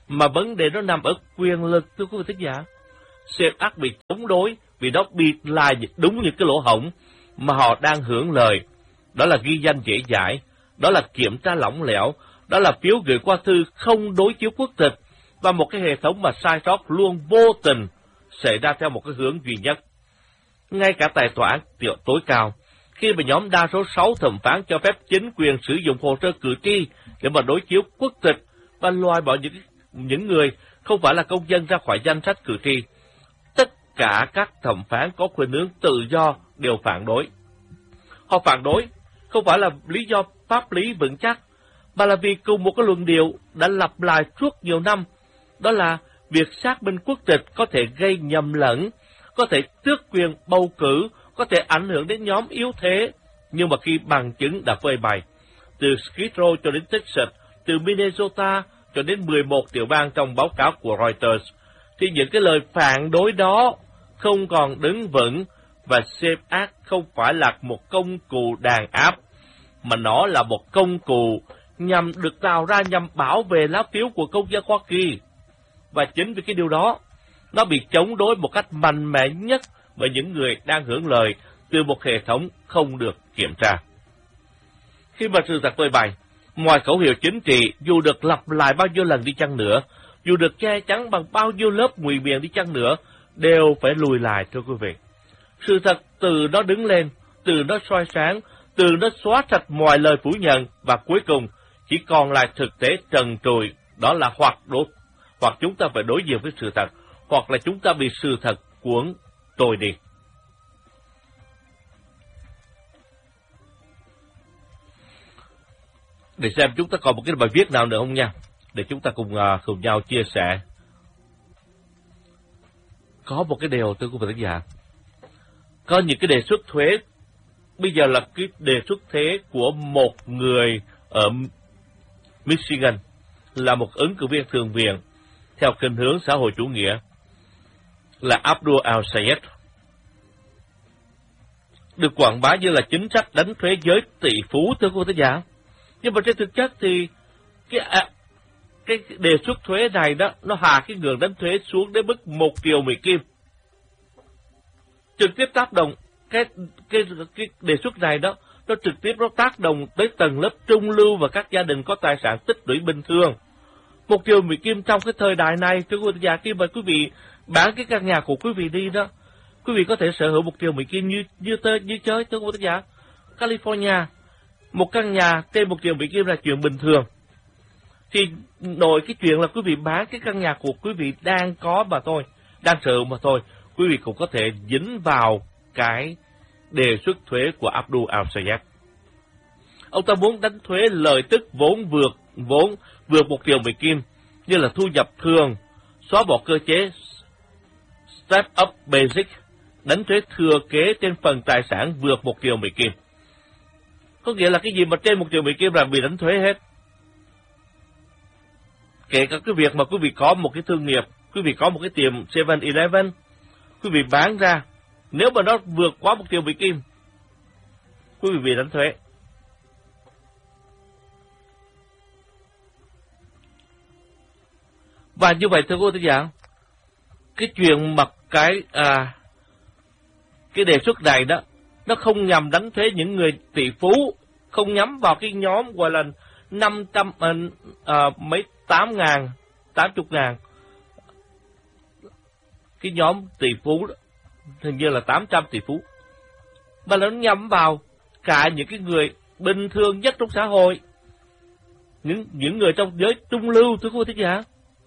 mà vấn đề nó nằm ở quyền lực, thưa quý vị thính giả. xê ép hát bị chống đối vì nó bịt lại đúng những cái lỗ hổng mà họ đang hưởng lời. Đó là ghi danh dễ dãi, đó là kiểm tra lỏng lẻo, đó là phiếu gửi qua thư không đối chiếu quốc tịch, và một cái hệ thống mà sai sót luôn vô tình xảy ra theo một cái hướng duy nhất. Ngay cả tại tòa án tối cao, khi mà nhóm đa số sáu thẩm phán cho phép chính quyền sử dụng hồ sơ cử tri để mà đối chiếu quốc tịch và loại bỏ những những người không phải là công dân ra khỏi danh sách cử tri, tất cả các thẩm phán có khuynh hướng tự do đều phản đối. Họ phản đối không phải là lý do pháp lý vững chắc, mà là vì cùng một cái luận điệu đã lặp lại suốt nhiều năm, đó là việc xác minh quốc tịch có thể gây nhầm lẫn, có thể tước quyền bầu cử, có thể ảnh hưởng đến nhóm yếu thế. Nhưng mà khi bằng chứng đã phơi bày, từ Skid Row cho đến Texas, từ Minnesota cho đến mười một tiểu bang trong báo cáo của Reuters, thì những cái lời phản đối đó không còn đứng vững, và xê ép hát không phải là một công cụ đàn áp, mà nó là một công cụ nhằm được tạo ra nhằm bảo vệ lá phiếu của công dân Hoa Kỳ. Và chính vì cái điều đó, nó bị chống đối một cách mạnh mẽ nhất bởi những người đang hưởng lợi từ một hệ thống không được kiểm tra. Khi mà sự thật phơi bày, mọi khẩu hiệu chính trị dù được lặp lại bao nhiêu lần đi chăng nữa, dù được che chắn bằng bao nhiêu lớp ngụy biện đi chăng nữa, đều phải lùi lại, thưa quý vị. Sự thật từ nó đứng lên, từ nó soi sáng, từ nó xóa sạch mọi lời phủ nhận, và cuối cùng chỉ còn lại thực tế trần trụi, đó là hoặc đối, hoặc chúng ta phải đối diện với sự thật, hoặc là chúng ta bị sự thật cuốn trôi đi. Để xem chúng ta còn một cái bài viết nào nữa không nha, để chúng ta cùng uh, cùng nhau chia sẻ. Có một cái điều tôi cũng phải đánh giá, có những cái đề xuất thuế, bây giờ là cái đề xuất thuế của một người ở Michigan, là một ứng cử viên thượng viện theo khuynh hướng xã hội chủ nghĩa, là Abdul Al-Sayed, được quảng bá như là chính sách đánh thuế giới tỷ phú, thưa quý vị giả. Nhưng mà trên thực chất thì cái à, cái đề xuất thuế này đó, nó hạ cái ngưỡng đánh thuế xuống đến mức một triệu Mỹ Kim, trực tiếp tác động cái cái cái đề xuất này đó, nó trực tiếp nó tác động tới tầng lớp trung lưu và các gia đình có tài sản tích lũy bình thường. Một triệu Mỹ Kim trong cái thời đại này, thưa quý vị già, khi mà quý vị bán cái căn nhà của quý vị đi đó, quý vị có thể sở hữu một triệu Mỹ Kim như như tơ như chơi, thưa quý vị già. California, một căn nhà trên một triệu Mỹ Kim là chuyện bình thường. Thì nội cái chuyện là quý vị bán cái căn nhà của quý vị đang có mà thôi, đang sở hữu mà thôi, quý vị cũng có thể dính vào cái đề xuất thuế của Abdul Al-Sayed. Ông ta muốn đánh thuế lợi tức vốn vượt vốn vượt một triệu Mỹ Kim, như là thu nhập thường, xóa bỏ cơ chế Step Up Basic, đánh thuế thừa kế trên phần tài sản vượt một triệu Mỹ Kim. Có nghĩa là cái gì mà trên một triệu Mỹ Kim là bị đánh thuế hết. Kể cả cái việc mà quý vị có một cái thương nghiệp, quý vị có một cái tiệm seven eleven, quý vị bán ra, nếu mà nó vượt quá một triệu Mỹ Kim, quý vị bị đánh thuế. Và như vậy thưa quý vị giả, cái chuyện mà cái à, cái đề xuất này đó, nó không nhằm đánh thuế những người tỷ phú, không nhắm vào cái nhóm gọi là năm trăm à, mấy tám ngàn, tám chục ngàn, cái nhóm tỷ phú đó, hình như là tám trăm tỷ phú, mà nó nhắm vào cả những cái người bình thường nhất trong xã hội, những những người trong giới trung lưu, thưa quý vị giả.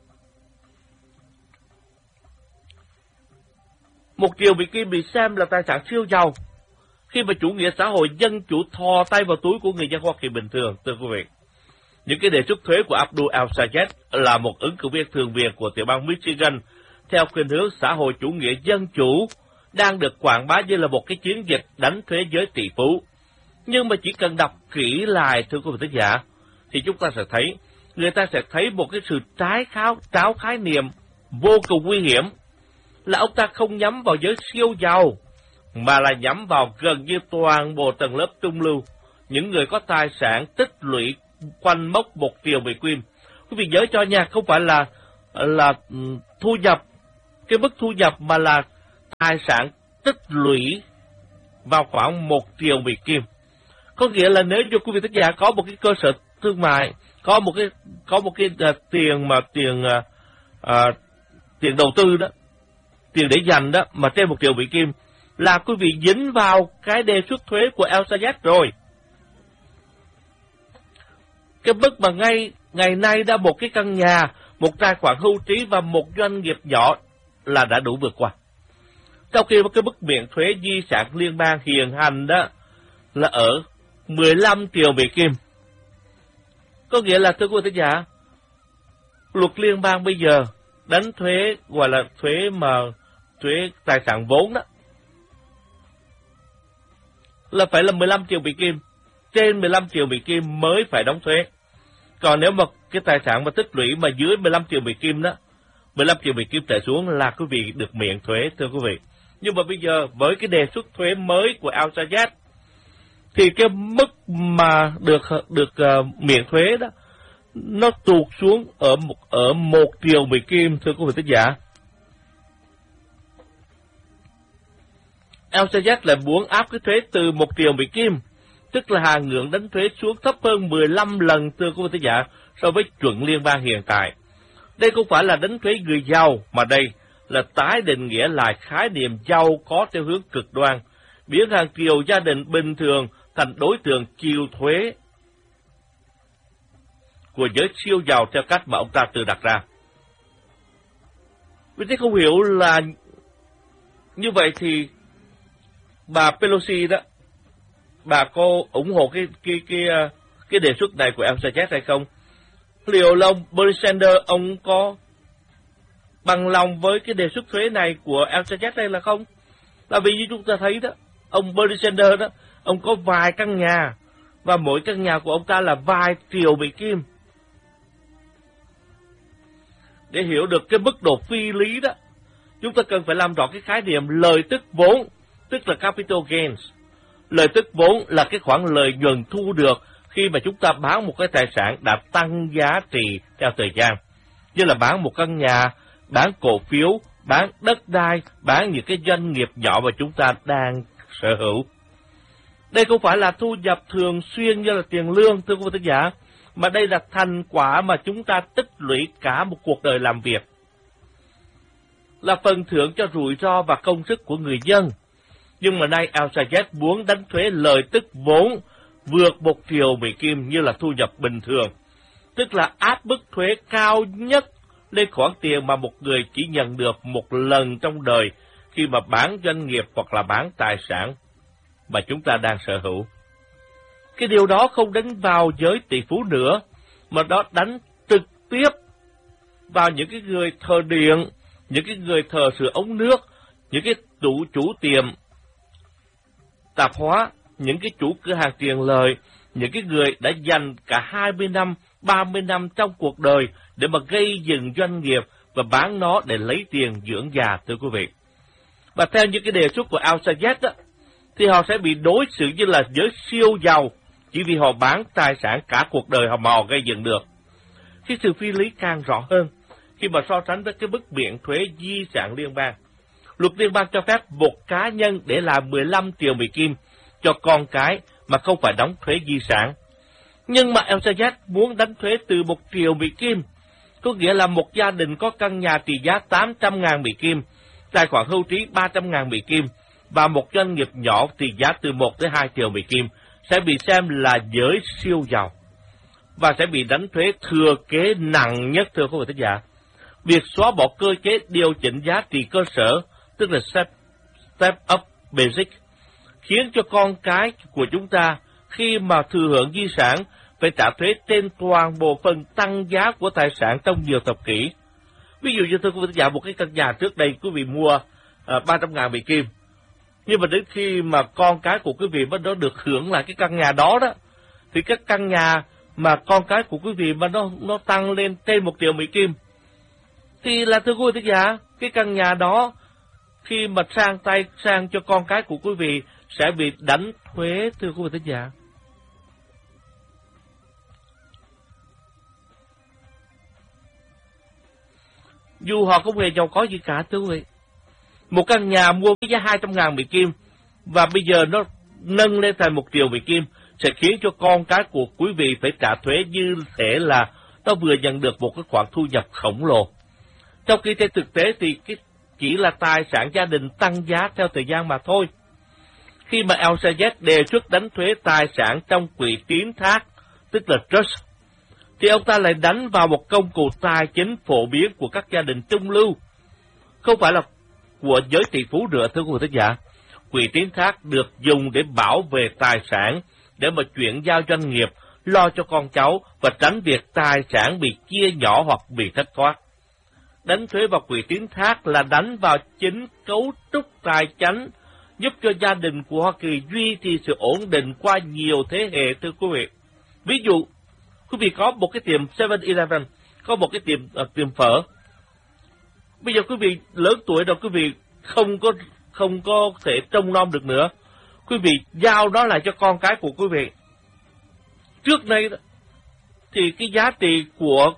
Một triệu Mỹ Kim bị xem là tài sản siêu giàu, khi mà chủ nghĩa xã hội dân chủ thò tay vào túi của người dân Hoa Kỳ bình thường, thưa quý vị. Những cái đề xuất thuế của Abdul Al-Sayed là một ứng cử viên thường viện của tiểu bang Michigan theo khuynh hướng xã hội chủ nghĩa dân chủ, đang được quảng bá như là một cái chiến dịch đánh thuế giới tỷ phú. Nhưng mà chỉ cần đọc kỹ lại, thưa quý vị thính giả, thì chúng ta sẽ thấy, người ta sẽ thấy một cái sự trái kháo, tráo khái niệm vô cùng nguy hiểm, là ông ta không nhắm vào giới siêu giàu, mà là nhắm vào gần như toàn bộ tầng lớp trung lưu, những người có tài sản tích lũy quanh mốc một triệu Mỹ Kim. Quý vị nhớ cho nha, không phải là là thu nhập, cái mức thu nhập mà là tài sản tích lũy vào khoảng một triệu Mỹ Kim. Có nghĩa là nếu như quý vị thính giả có một cái cơ sở thương mại, có một cái có một cái uh, tiền mà tiền uh, uh, tiền đầu tư đó, tiền để dành đó mà trên một triệu Mỹ Kim, là quý vị dính vào cái đề xuất thuế của El Sayed rồi. Cái mức mà ngay ngày nay đã một cái căn nhà, một tài khoản hưu trí và một doanh nghiệp nhỏ là đã đủ vượt qua. Trong khi cái mức miễn thuế di sản liên bang hiện hành đó là ở mười lăm triệu Mỹ Kim. Có nghĩa là thưa quý vị thính giả, luật liên bang bây giờ đánh thuế gọi là thuế mà thuế tài sản vốn đó là phải là mười lăm triệu Mỹ Kim, trên mười lăm triệu Mỹ Kim mới phải đóng thuế. Còn nếu mà cái tài sản mà tích lũy mà dưới mười lăm triệu Mỹ Kim đó, mười lăm triệu Mỹ Kim trở xuống là quý vị được miễn thuế thưa quý vị. Nhưng mà bây giờ với cái đề xuất thuế mới của El Sayed thì cái mức mà được được uh, miễn thuế đó nó tụt xuống ở một ở một triệu Mỹ Kim thưa quý vị thính giả. El Sayed lại muốn áp cái thuế từ một triệu Mỹ Kim, tức là hàng ngưỡng đánh thuế xuống thấp hơn mười lăm lần thưa quý vị thính giả so với chuẩn liên bang hiện tại. Đây không phải là đánh thuế người giàu, mà đây là tái định nghĩa lại khái niệm giàu có theo hướng cực đoan, biến hàng triệu gia đình bình thường thành đối tượng chịu thuế của giới siêu giàu theo cách mà ông ta tự đặt ra. Vì thế không hiểu là như vậy thì bà Pelosi đó, bà có ủng hộ cái cái cái cái đề xuất này của El Sayed hay không? Liệu là ông Bernie Sanders ông có bằng lòng với cái đề xuất thuế này của El Sayed hay là không? Là vì như chúng ta thấy đó, ông Bernie Sanders đó, ông có vài căn nhà và mỗi căn nhà của ông ta là vài triệu Mỹ Kim. Để hiểu được cái mức độ phi lý đó, chúng ta cần phải làm rõ cái khái niệm lợi tức vốn, tức là capital gains. Lợi tức vốn là cái khoản lợi nhuận thu được khi mà chúng ta bán một cái tài sản đã tăng giá trị theo thời gian, như là bán một căn nhà, bán cổ phiếu, bán đất đai, bán những cái doanh nghiệp nhỏ mà chúng ta đang sở hữu. Đây không phải là thu nhập thường xuyên như là tiền lương, thưa quý vị thính giả, mà đây là thành quả mà chúng ta tích lũy cả một cuộc đời làm việc, là phần thưởng cho rủi ro và công sức của người dân. Nhưng mà nay El Sayed muốn đánh thuế lợi tức vốn vượt một triệu Mỹ Kim như là thu nhập bình thường, tức là áp mức thuế cao nhất lên khoản tiền mà một người chỉ nhận được một lần trong đời khi mà bán doanh nghiệp hoặc là bán tài sản mà chúng ta đang sở hữu. Cái điều đó không đánh vào giới tỷ phú nữa, mà đó đánh trực tiếp vào những cái người thờ điện, những cái người thờ sửa ống nước, những cái chủ chủ tiệm tạp hóa, những cái chủ cửa hàng tiền lời, những cái người đã dành cả hai mươi năm, ba mươi năm trong cuộc đời để mà gây dựng doanh nghiệp và bán nó để lấy tiền dưỡng già, thưa quý vị. Và theo những cái đề xuất của El Sayed đó, thì họ sẽ bị đối xử như là giới siêu giàu chỉ vì họ bán tài sản cả cuộc đời họ mà họ gây dựng được. Cái sự phi lý càng rõ hơn khi mà so sánh với cái mức miễn thuế di sản liên bang. Luật liên bang cho phép một cá nhân để làm mười lăm triệu Mỹ Kim cho con cái mà không phải đóng thuế di sản. Nhưng mà El Sayed muốn đánh thuế từ một triệu Mỹ Kim, có nghĩa là một gia đình có căn nhà trị giá tám trăm ngàn Mỹ Kim, tài khoản hưu trí ba trăm ngàn Mỹ Kim và một doanh nghiệp nhỏ trị giá từ một tới hai triệu Mỹ Kim sẽ bị xem là giới siêu giàu và sẽ bị đánh thuế thừa kế nặng nhất, thưa quý vị thính giả. Việc xóa bỏ cơ chế điều chỉnh giá trị cơ sở, tức là step, step up basic, khiến cho con cái của chúng ta khi mà thừa hưởng di sản phải trả thuế trên toàn bộ phần tăng giá của tài sản trong nhiều thập kỷ. Ví dụ như thưa quý vị thính giả, một cái căn nhà trước đây quý vị mua uh, ba trăm ngàn Mỹ Kim, nhưng mà đến khi mà con cái của quý vị mới nó được hưởng lại cái căn nhà đó đó, thì các căn nhà mà con cái của quý vị mà nó nó tăng lên trên một triệu Mỹ Kim, thì là thưa quý vị thính giả, cái căn nhà đó khi mà sang tay sang cho con cái của quý vị sẽ bị đánh thuế, thưa quý vị thính giả. dù họ không hề giàu có gì cả, thưa quý vị. Một căn nhà mua với giá hai trăm ngàn Mỹ Kim, và bây giờ nó nâng lên thành một triệu Mỹ Kim, sẽ khiến cho con cái của quý vị phải trả thuế như thể là nó vừa nhận được một cái khoản thu nhập khổng lồ. Trong khi trên thực tế thì cái chỉ là tài sản gia đình tăng giá theo thời gian mà thôi. Khi mà El Sayed đề xuất đánh thuế tài sản trong quỹ tín thác, tức là trust, thì ông ta lại đánh vào một công cụ tài chính phổ biến của các gia đình trung lưu, không phải là của giới tỷ phú nữa, thưa quý vị thính giả. Quỹ tín thác được dùng để bảo vệ tài sản, để mà chuyển giao doanh nghiệp, lo cho con cháu và tránh việc tài sản bị chia nhỏ hoặc bị thất thoát. Đánh thuế vào quỹ tín thác là đánh vào chính cấu trúc tài chính, giúp cho gia đình của Hoa Kỳ duy trì sự ổn định qua nhiều thế hệ, thưa quý vị. Ví dụ, quý vị có một cái tiệm seven eleven, có một cái tiệm uh, tiệm phở. Bây giờ quý vị lớn tuổi rồi, quý vị không có không có thể trông nom được nữa. Quý vị giao nó lại cho con cái của quý vị. Trước đây thì cái giá trị của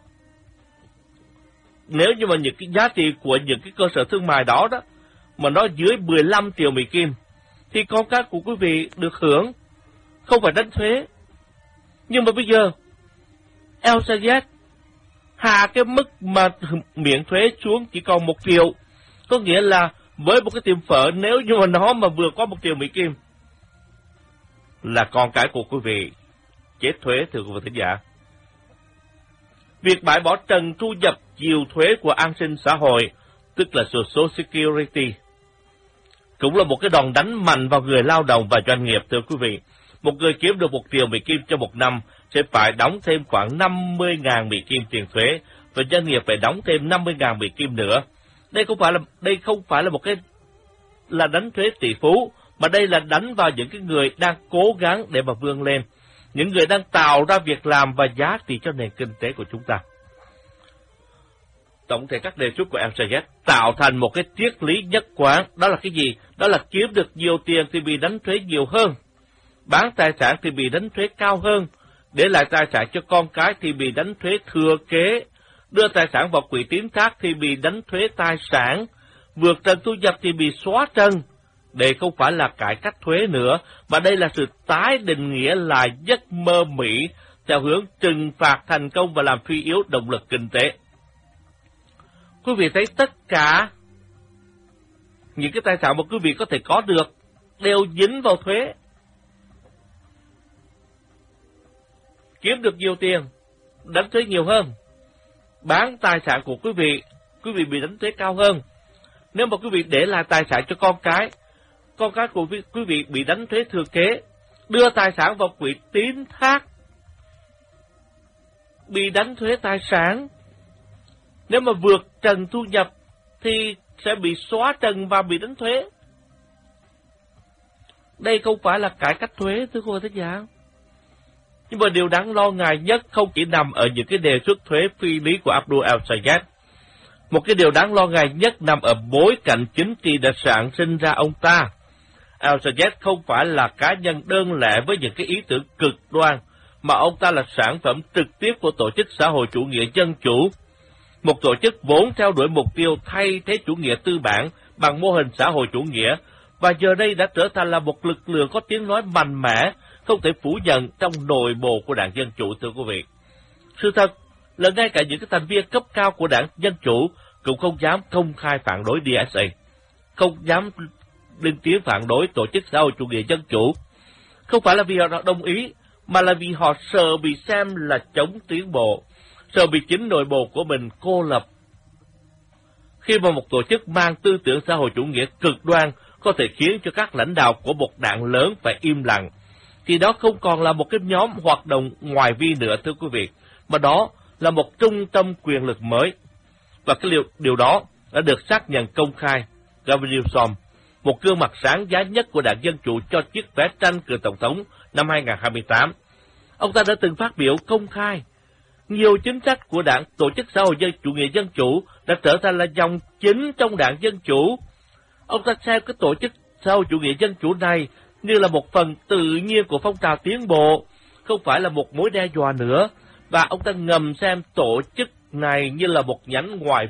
nếu như mà những cái giá trị của những cái cơ sở thương mại đó đó mà nó dưới mười lăm triệu Mỹ Kim thì con cái của quý vị được hưởng, không phải đánh thuế. Nhưng mà bây giờ El Sayed hạ cái mức mà miễn thuế xuống chỉ còn một triệu, có nghĩa là với một cái tiệm phở, nếu như mà nó mà vừa có một triệu Mỹ Kim là con cái của quý vị chết thuế, thưa quý vị thính giả. Việc bãi bỏ trần thu nhập chiều thuế của an sinh xã hội, tức là Social Security, cũng là một cái đòn đánh mạnh vào người lao động và doanh nghiệp, thưa quý vị. Một người kiếm được một triệu Mỹ Kim cho một năm sẽ phải đóng thêm khoảng năm mươi ngàn Mỹ Kim tiền thuế, và doanh nghiệp phải đóng thêm năm mươi ngàn Mỹ Kim nữa. Đây không phải là đây không phải là một cái là đánh thuế tỷ phú, mà đây là đánh vào những cái người đang cố gắng để mà vươn lên, những người đang tạo ra việc làm và giá trị cho nền kinh tế của chúng ta. Tổng thể các đề xuất của El Sayed tạo thành một cái triết lý nhất quán, đó là cái gì? Đó là kiếm được nhiều tiền thì bị đánh thuế nhiều hơn, bán tài sản thì bị đánh thuế cao hơn, để lại tài sản cho con cái thì bị đánh thuế thừa kế, đưa tài sản vào quỹ tín thác thì bị đánh thuế tài sản, vượt trần thu nhập thì bị xóa trần. Đây không phải là cải cách thuế nữa, mà đây là sự tái định nghĩa lại giấc mơ Mỹ theo hướng trừng phạt thành công và làm suy yếu động lực kinh tế. Quý vị thấy tất cả những cái tài sản mà quý vị có thể có được đều dính vào thuế. Kiếm được nhiều tiền, đánh thuế nhiều hơn. Bán tài sản của quý vị, quý vị bị đánh thuế cao hơn. Nếu mà quý vị để lại tài sản cho con cái, con cái của quý vị bị đánh thuế thừa kế. Đưa tài sản vào quỹ tín thác, bị đánh thuế tài sản. Nếu mà vượt trần thu nhập thì sẽ bị xóa trần và bị đánh thuế. Đây không phải là cải cách thuế, thưa cô thính giả. Nhưng mà điều đáng lo ngại nhất không chỉ nằm ở những cái đề xuất thuế phi lý của Abdul El Sayed. Một cái điều đáng lo ngại nhất nằm ở bối cảnh chính trị đã sản sinh ra ông ta. El Sayed không phải là cá nhân đơn lẻ với những cái ý tưởng cực đoan, mà ông ta là sản phẩm trực tiếp của tổ chức xã hội chủ nghĩa dân chủ. Một tổ chức vốn theo đuổi mục tiêu thay thế chủ nghĩa tư bản bằng mô hình xã hội chủ nghĩa, và giờ đây đã trở thành là một lực lượng có tiếng nói mạnh mẽ, không thể phủ nhận trong nội bộ của đảng Dân Chủ, thưa quý vị. Sự thật là ngay cả những cái thành viên cấp cao của đảng Dân Chủ cũng không dám công khai phản đối đê ét a, không dám lên tiếng phản đối tổ chức xã hội chủ nghĩa dân chủ. Không phải là vì họ đồng ý, mà là vì họ sợ bị xem là chống tiến bộ, sợ bị chính nội bộ của mình cô lập. Khi mà một tổ chức mang tư tưởng xã hội chủ nghĩa cực đoan có thể khiến cho các lãnh đạo của một đảng lớn phải im lặng, thì đó không còn là một cái nhóm hoạt động ngoài vi nữa, thưa quý vị, mà đó là một trung tâm quyền lực mới. Và cái điều, điều đó đã được xác nhận công khai. Gavin Newsom, một gương mặt sáng giá nhất của đảng Dân Chủ cho chiếc vé tranh cử tổng thống năm hai nghìn không trăm hai mươi tám, ông ta đã từng phát biểu công khai. Nhiều chính sách của đảng tổ chức xã hội dân chủ nghĩa dân chủ đã trở thành là dòng chính trong đảng Dân Chủ. Ông ta xem cái tổ chức xã hội chủ nghĩa dân chủ này như là một phần tự nhiên của phong trào tiến bộ, không phải là một mối đe dọa nữa, và ông ta ngầm xem tổ chức này như là một nhánh ngoại vi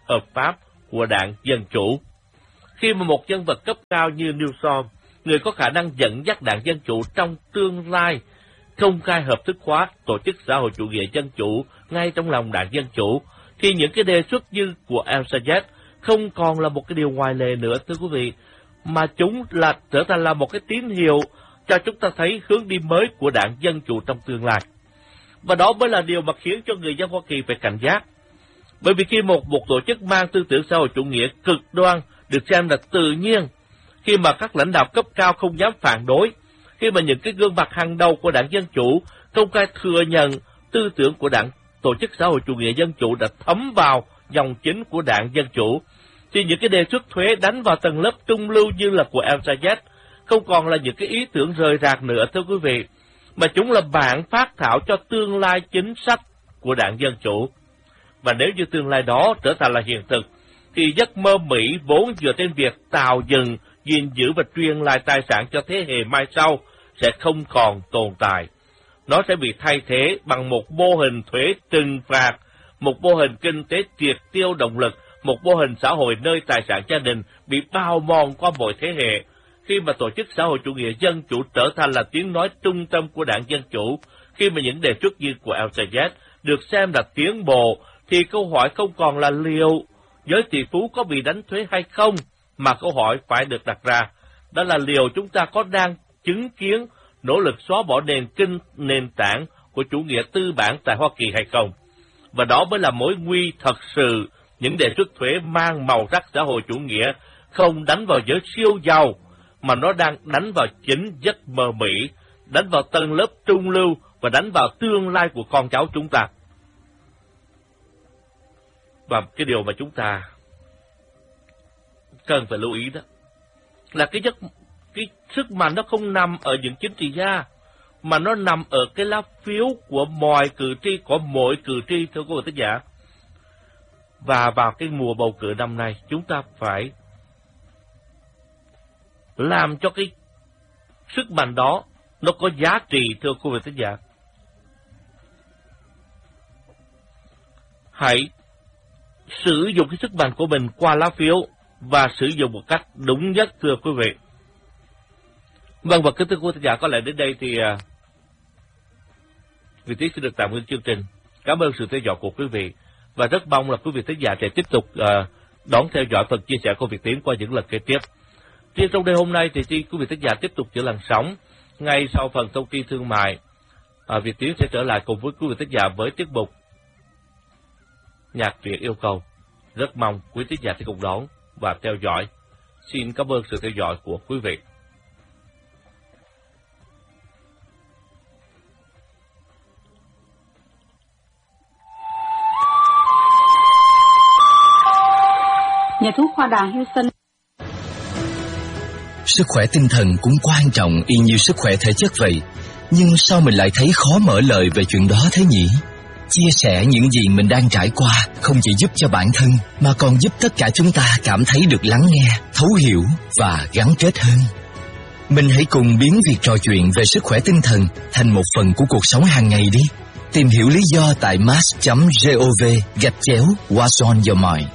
hợp pháp của đảng Dân Chủ. Khi mà một nhân vật cấp cao như Newsom, người có khả năng dẫn dắt đảng Dân Chủ trong tương lai, công khai hợp thức hóa tổ chức xã hội chủ nghĩa dân chủ ngay trong lòng đảng Dân Chủ, thì những cái đề xuất như của Al-Sayed không còn là một cái điều ngoài lệ nữa, thưa quý vị, mà chúng là trở thành là một cái tín hiệu cho chúng ta thấy hướng đi mới của đảng Dân Chủ trong tương lai. Và đó mới là điều mà khiến cho người dân Hoa Kỳ phải cảnh giác. Bởi vì khi một, một tổ chức mang tư tưởng xã hội chủ nghĩa cực đoan được xem là tự nhiên, khi mà các lãnh đạo cấp cao không dám phản đối, khi mà những cái gương mặt hàng đầu của đảng Dân Chủ công khai thừa nhận tư tưởng của đảng tổ chức xã hội chủ nghĩa dân chủ đã thấm vào dòng chính của đảng Dân Chủ, thì những cái đề xuất thuế đánh vào tầng lớp trung lưu như là của Al-Sayed không còn là những cái ý tưởng rời rạc nữa, thưa quý vị, mà chúng là bản phác thảo cho tương lai chính sách của đảng Dân Chủ. Và nếu như tương lai đó trở thành là hiện thực, thì giấc mơ Mỹ vốn dựa trên việc tạo dựng, gìn giữ và truyền lại tài sản cho thế hệ mai sau sẽ không còn tồn tại. Nó sẽ bị thay thế bằng một mô hình thuế trừng phạt, một mô hình kinh tế triệt tiêu động lực, một mô hình xã hội nơi tài sản gia đình bị bào mòn qua mọi thế hệ. Khi mà tổ chức xã hội chủ nghĩa dân chủ trở thành là tiếng nói trung tâm của đảng Dân Chủ, khi mà những đề xuất như của Al-Sayed được xem là tiến bộ, thì câu hỏi không còn là liệu giới tỷ phú có bị đánh thuế hay không, mà câu hỏi phải được đặt ra, đó là liệu chúng ta có đang chứng kiến nỗ lực xóa bỏ nền kinh nền tảng của chủ nghĩa tư bản tại Hoa Kỳ hay không. Và đó mới là mối nguy thật sự, những đề xuất thuế mang màu sắc xã hội chủ nghĩa không đánh vào giới siêu giàu, mà nó đang đánh vào chính giấc mơ Mỹ, đánh vào tầng lớp trung lưu và đánh vào tương lai của con cháu chúng ta. Và cái điều mà chúng ta cần phải lưu ý đó là cái giấc cái sức mạnh nó không nằm ở những chính trị gia, mà nó nằm ở cái lá phiếu của mọi cử tri, của mỗi cử tri, thưa quý vị thính giả. Và vào cái mùa bầu cử năm nay, chúng ta phải làm cho cái sức mạnh đó nó có giá trị, thưa quý vị thính giả. Hãy sử dụng cái sức mạnh của mình qua lá phiếu và sử dụng một cách đúng nhất, thưa quý vị. Vâng, và kính thưa quý vị thính giả, có lẽ đến đây thì uh, Việt Tiến sẽ được tạm ngưng chương trình. Cảm ơn sự theo dõi của quý vị, và rất mong là quý vị thính giả sẽ tiếp tục uh, đón theo dõi phần chia sẻ của Việt Tiến qua những lần kế tiếp. Riêng trong đêm hôm nay thì quý vị thính giả tiếp tục giữ làn sóng. Ngay sau phần thông tin thương mại, uh, Việt Tiến sẽ trở lại cùng với quý vị thính giả với tiết mục Nhạc truyện yêu cầu. Rất mong quý thính giả sẽ cùng đón và theo dõi. Xin cảm ơn sự theo dõi của quý vị. Nhà thuốc Hoa Đà Houston. Sức khỏe tinh thần cũng quan trọng y như sức khỏe thể chất vậy. Nhưng sao mình lại thấy khó mở lời về chuyện đó thế nhỉ? Chia sẻ những gì mình đang trải qua không chỉ giúp cho bản thân, mà còn giúp tất cả chúng ta cảm thấy được lắng nghe, thấu hiểu và gắn kết hơn. Mình hãy cùng biến việc trò chuyện về sức khỏe tinh thần thành một phần của cuộc sống hàng ngày đi. Tìm hiểu lý do tại mass chấm gov gạch chéo What's on your mind.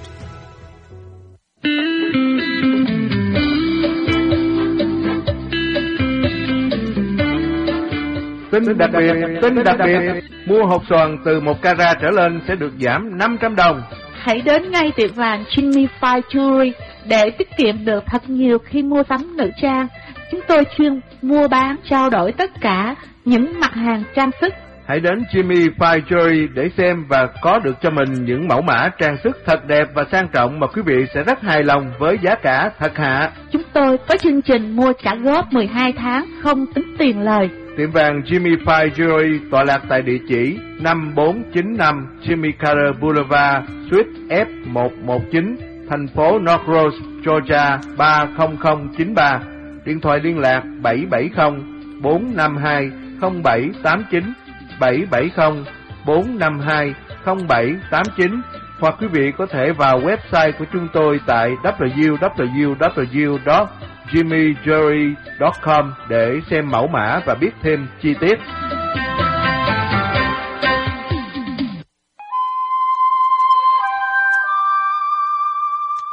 Tin đặc biệt, tin đặc biệt, mua hộp xoàn từ một carat trở lên sẽ được giảm năm trăm đồng. Hãy đến ngay tiệm vàng Jimmy Fine Jewelry để tiết kiệm được thật nhiều khi mua sắm nữ trang. Chúng tôi chuyên mua bán, trao đổi tất cả những mặt hàng trang sức. Hãy đến Jimmy Fine Jewelry để xem và có được cho mình những mẫu mã trang sức thật đẹp và sang trọng mà quý vị sẽ rất hài lòng với giá cả thật hạ. Chúng tôi có chương trình mua trả góp mười hai tháng không tính tiền lời. Tiệm vàng Jimmy Fine Jewelry tọa lạc tại địa chỉ năm bốn chín năm Jimmy Carter Boulevard, Suite F một một chín, thành phố North Rose, Georgia ba không không chín ba. Điện thoại liên lạc bảy bảy không bốn năm hai không bảy tám chín, bảy bảy không bốn năm hai không bảy tám chín, hoặc quý vị có thể vào website của chúng tôi tại w w w chấm jimmy jewelry chấm com để xem mẫu mã và biết thêm chi tiết.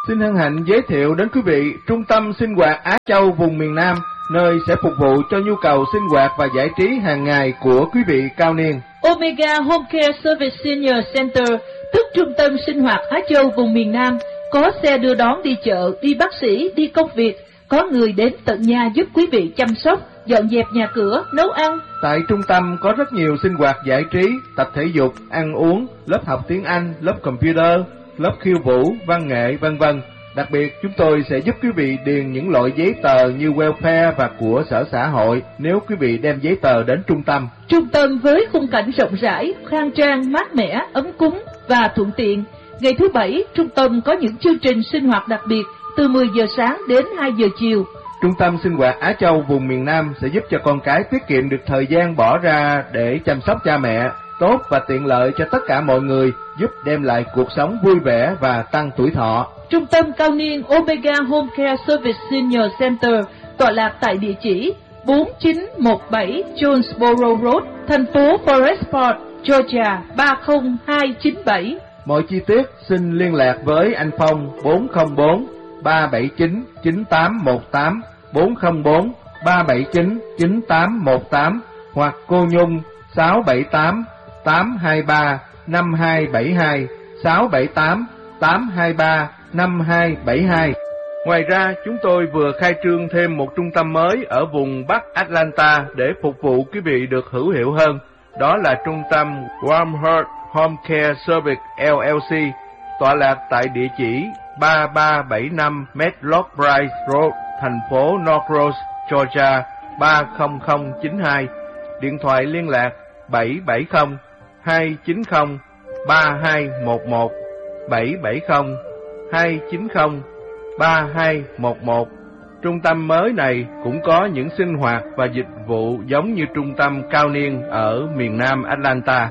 Xin hân hạnh giới thiệu đến quý vị Trung tâm Sinh hoạt Á Châu vùng miền Nam, nơi sẽ phục vụ cho nhu cầu sinh hoạt và giải trí hàng ngày của quý vị cao niên. Omega Home Care Service Senior Center, tức Trung tâm Sinh hoạt Á Châu vùng miền Nam, có xe đưa đón đi chợ, đi bác sĩ, đi công việc, có người đến tận nhà giúp quý vị chăm sóc, dọn dẹp nhà cửa, nấu ăn. Tại trung tâm có rất nhiều sinh hoạt giải trí, tập thể dục, ăn uống, lớp học tiếng Anh, lớp computer, lớp khiêu vũ, văn nghệ, vân vân. Đặc biệt, chúng tôi sẽ giúp quý vị điền những loại giấy tờ như welfare và của sở xã hội nếu quý vị đem giấy tờ đến trung tâm. Trung tâm với khung cảnh rộng rãi, khang trang, mát mẻ, ấm cúng và thuận tiện. Ngày thứ Bảy, trung tâm có những chương trình sinh hoạt đặc biệt từ mười giờ sáng đến hai giờ chiều. Trung tâm Sinh hoạt Á Châu vùng miền Nam sẽ giúp cho con cái tiết kiệm được thời gian bỏ ra để chăm sóc cha mẹ, tốt và tiện lợi cho tất cả mọi người, giúp đem lại cuộc sống vui vẻ và tăng tuổi thọ. Trung tâm cao niên Omega Home Care Service Senior Center tọa lạc tại địa chỉ bốn chín một bảy Jonesboro Road, thành phố Forest Park, Georgia ba không hai chín bảy. Mọi chi tiết xin liên lạc với anh Phong bốn không bốn ba bảy chín chín tám một tám, bốn không bốn ba bảy chín chín tám một tám, hoặc cô Nhung sáu bảy tám tám hai ba năm hai bảy hai, sáu bảy tám tám hai ba năm hai bảy hai. Ngoài ra, chúng tôi vừa khai trương thêm một trung tâm mới ở vùng Bắc Atlanta để phục vụ quý vị được hữu hiệu hơn. Đó là trung tâm Warm Heart Home Care Service L L C, tọa lạc tại địa chỉ ba ba bảy năm Medlock Bryce Road, thành phố North Rose, Georgia ba không không chín hai. Điện thoại liên lạc bảy bảy không hai chín không ba hai một một, bảy bảy không hai chín không ba hai một một. Trung tâm mới này cũng có những sinh hoạt và dịch vụ giống như trung tâm cao niên ở miền Nam Atlanta.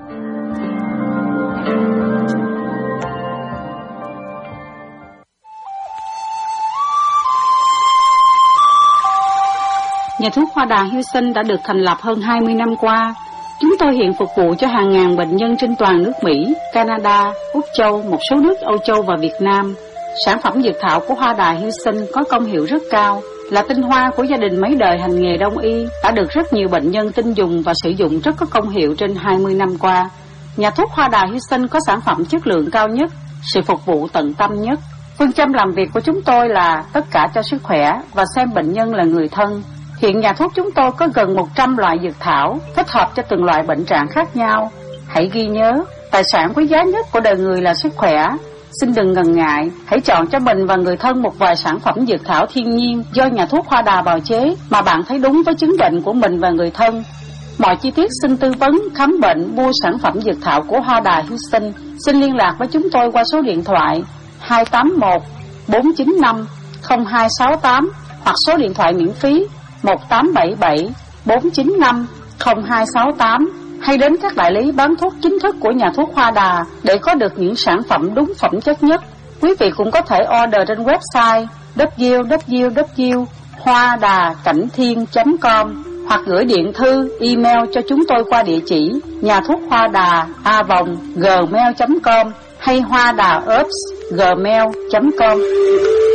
Nhà thuốc Hoa Đà Houston đã được thành lập hơn hai mươi năm qua. Chúng tôi hiện phục vụ cho hàng ngàn bệnh nhân trên toàn nước Mỹ, Canada, Úc Châu, một số nước Âu Châu và Việt Nam. Sản phẩm dược thảo của Hoa Đà Houston có công hiệu rất cao, là tinh hoa của gia đình mấy đời hành nghề đông y, đã được rất nhiều bệnh nhân tin dùng và sử dụng rất có công hiệu trên hai mươi năm qua. Nhà thuốc Hoa Đà Houston có sản phẩm chất lượng cao nhất, sự phục vụ tận tâm nhất. Phương châm làm việc của chúng tôi là tất cả cho sức khỏe và xem bệnh nhân là người thân. Hiện nhà thuốc chúng tôi có gần một trăm loại dược thảo, thích hợp cho từng loại bệnh trạng khác nhau. Hãy ghi nhớ, tài sản quý giá nhất của đời người là sức khỏe. Xin đừng ngần ngại, hãy chọn cho mình và người thân một vài sản phẩm dược thảo thiên nhiên do nhà thuốc Hoa Đà bào chế mà bạn thấy đúng với chứng bệnh của mình và người thân. Mọi chi tiết xin tư vấn, khám bệnh, mua sản phẩm dược thảo của Hoa Đà Houston, xin liên lạc với chúng tôi qua số điện thoại hai tám một bốn chín năm không hai sáu tám hoặc số điện thoại miễn phí một tám bảy bảy bốn chín năm không hai sáu tám, hay đến các đại lý bán thuốc chính thức của nhà thuốc Hoa Đà để có được những sản phẩm đúng phẩm chất nhất. Quý vị cũng có thể order trên website w w w chấm hoa đà cảnh thiên chấm com hoặc gửi điện thư, email cho chúng tôi qua địa chỉ nhà thuốc Hoa Đà a vòng gmail chấm com hay hoa đà ops gmail chấm com.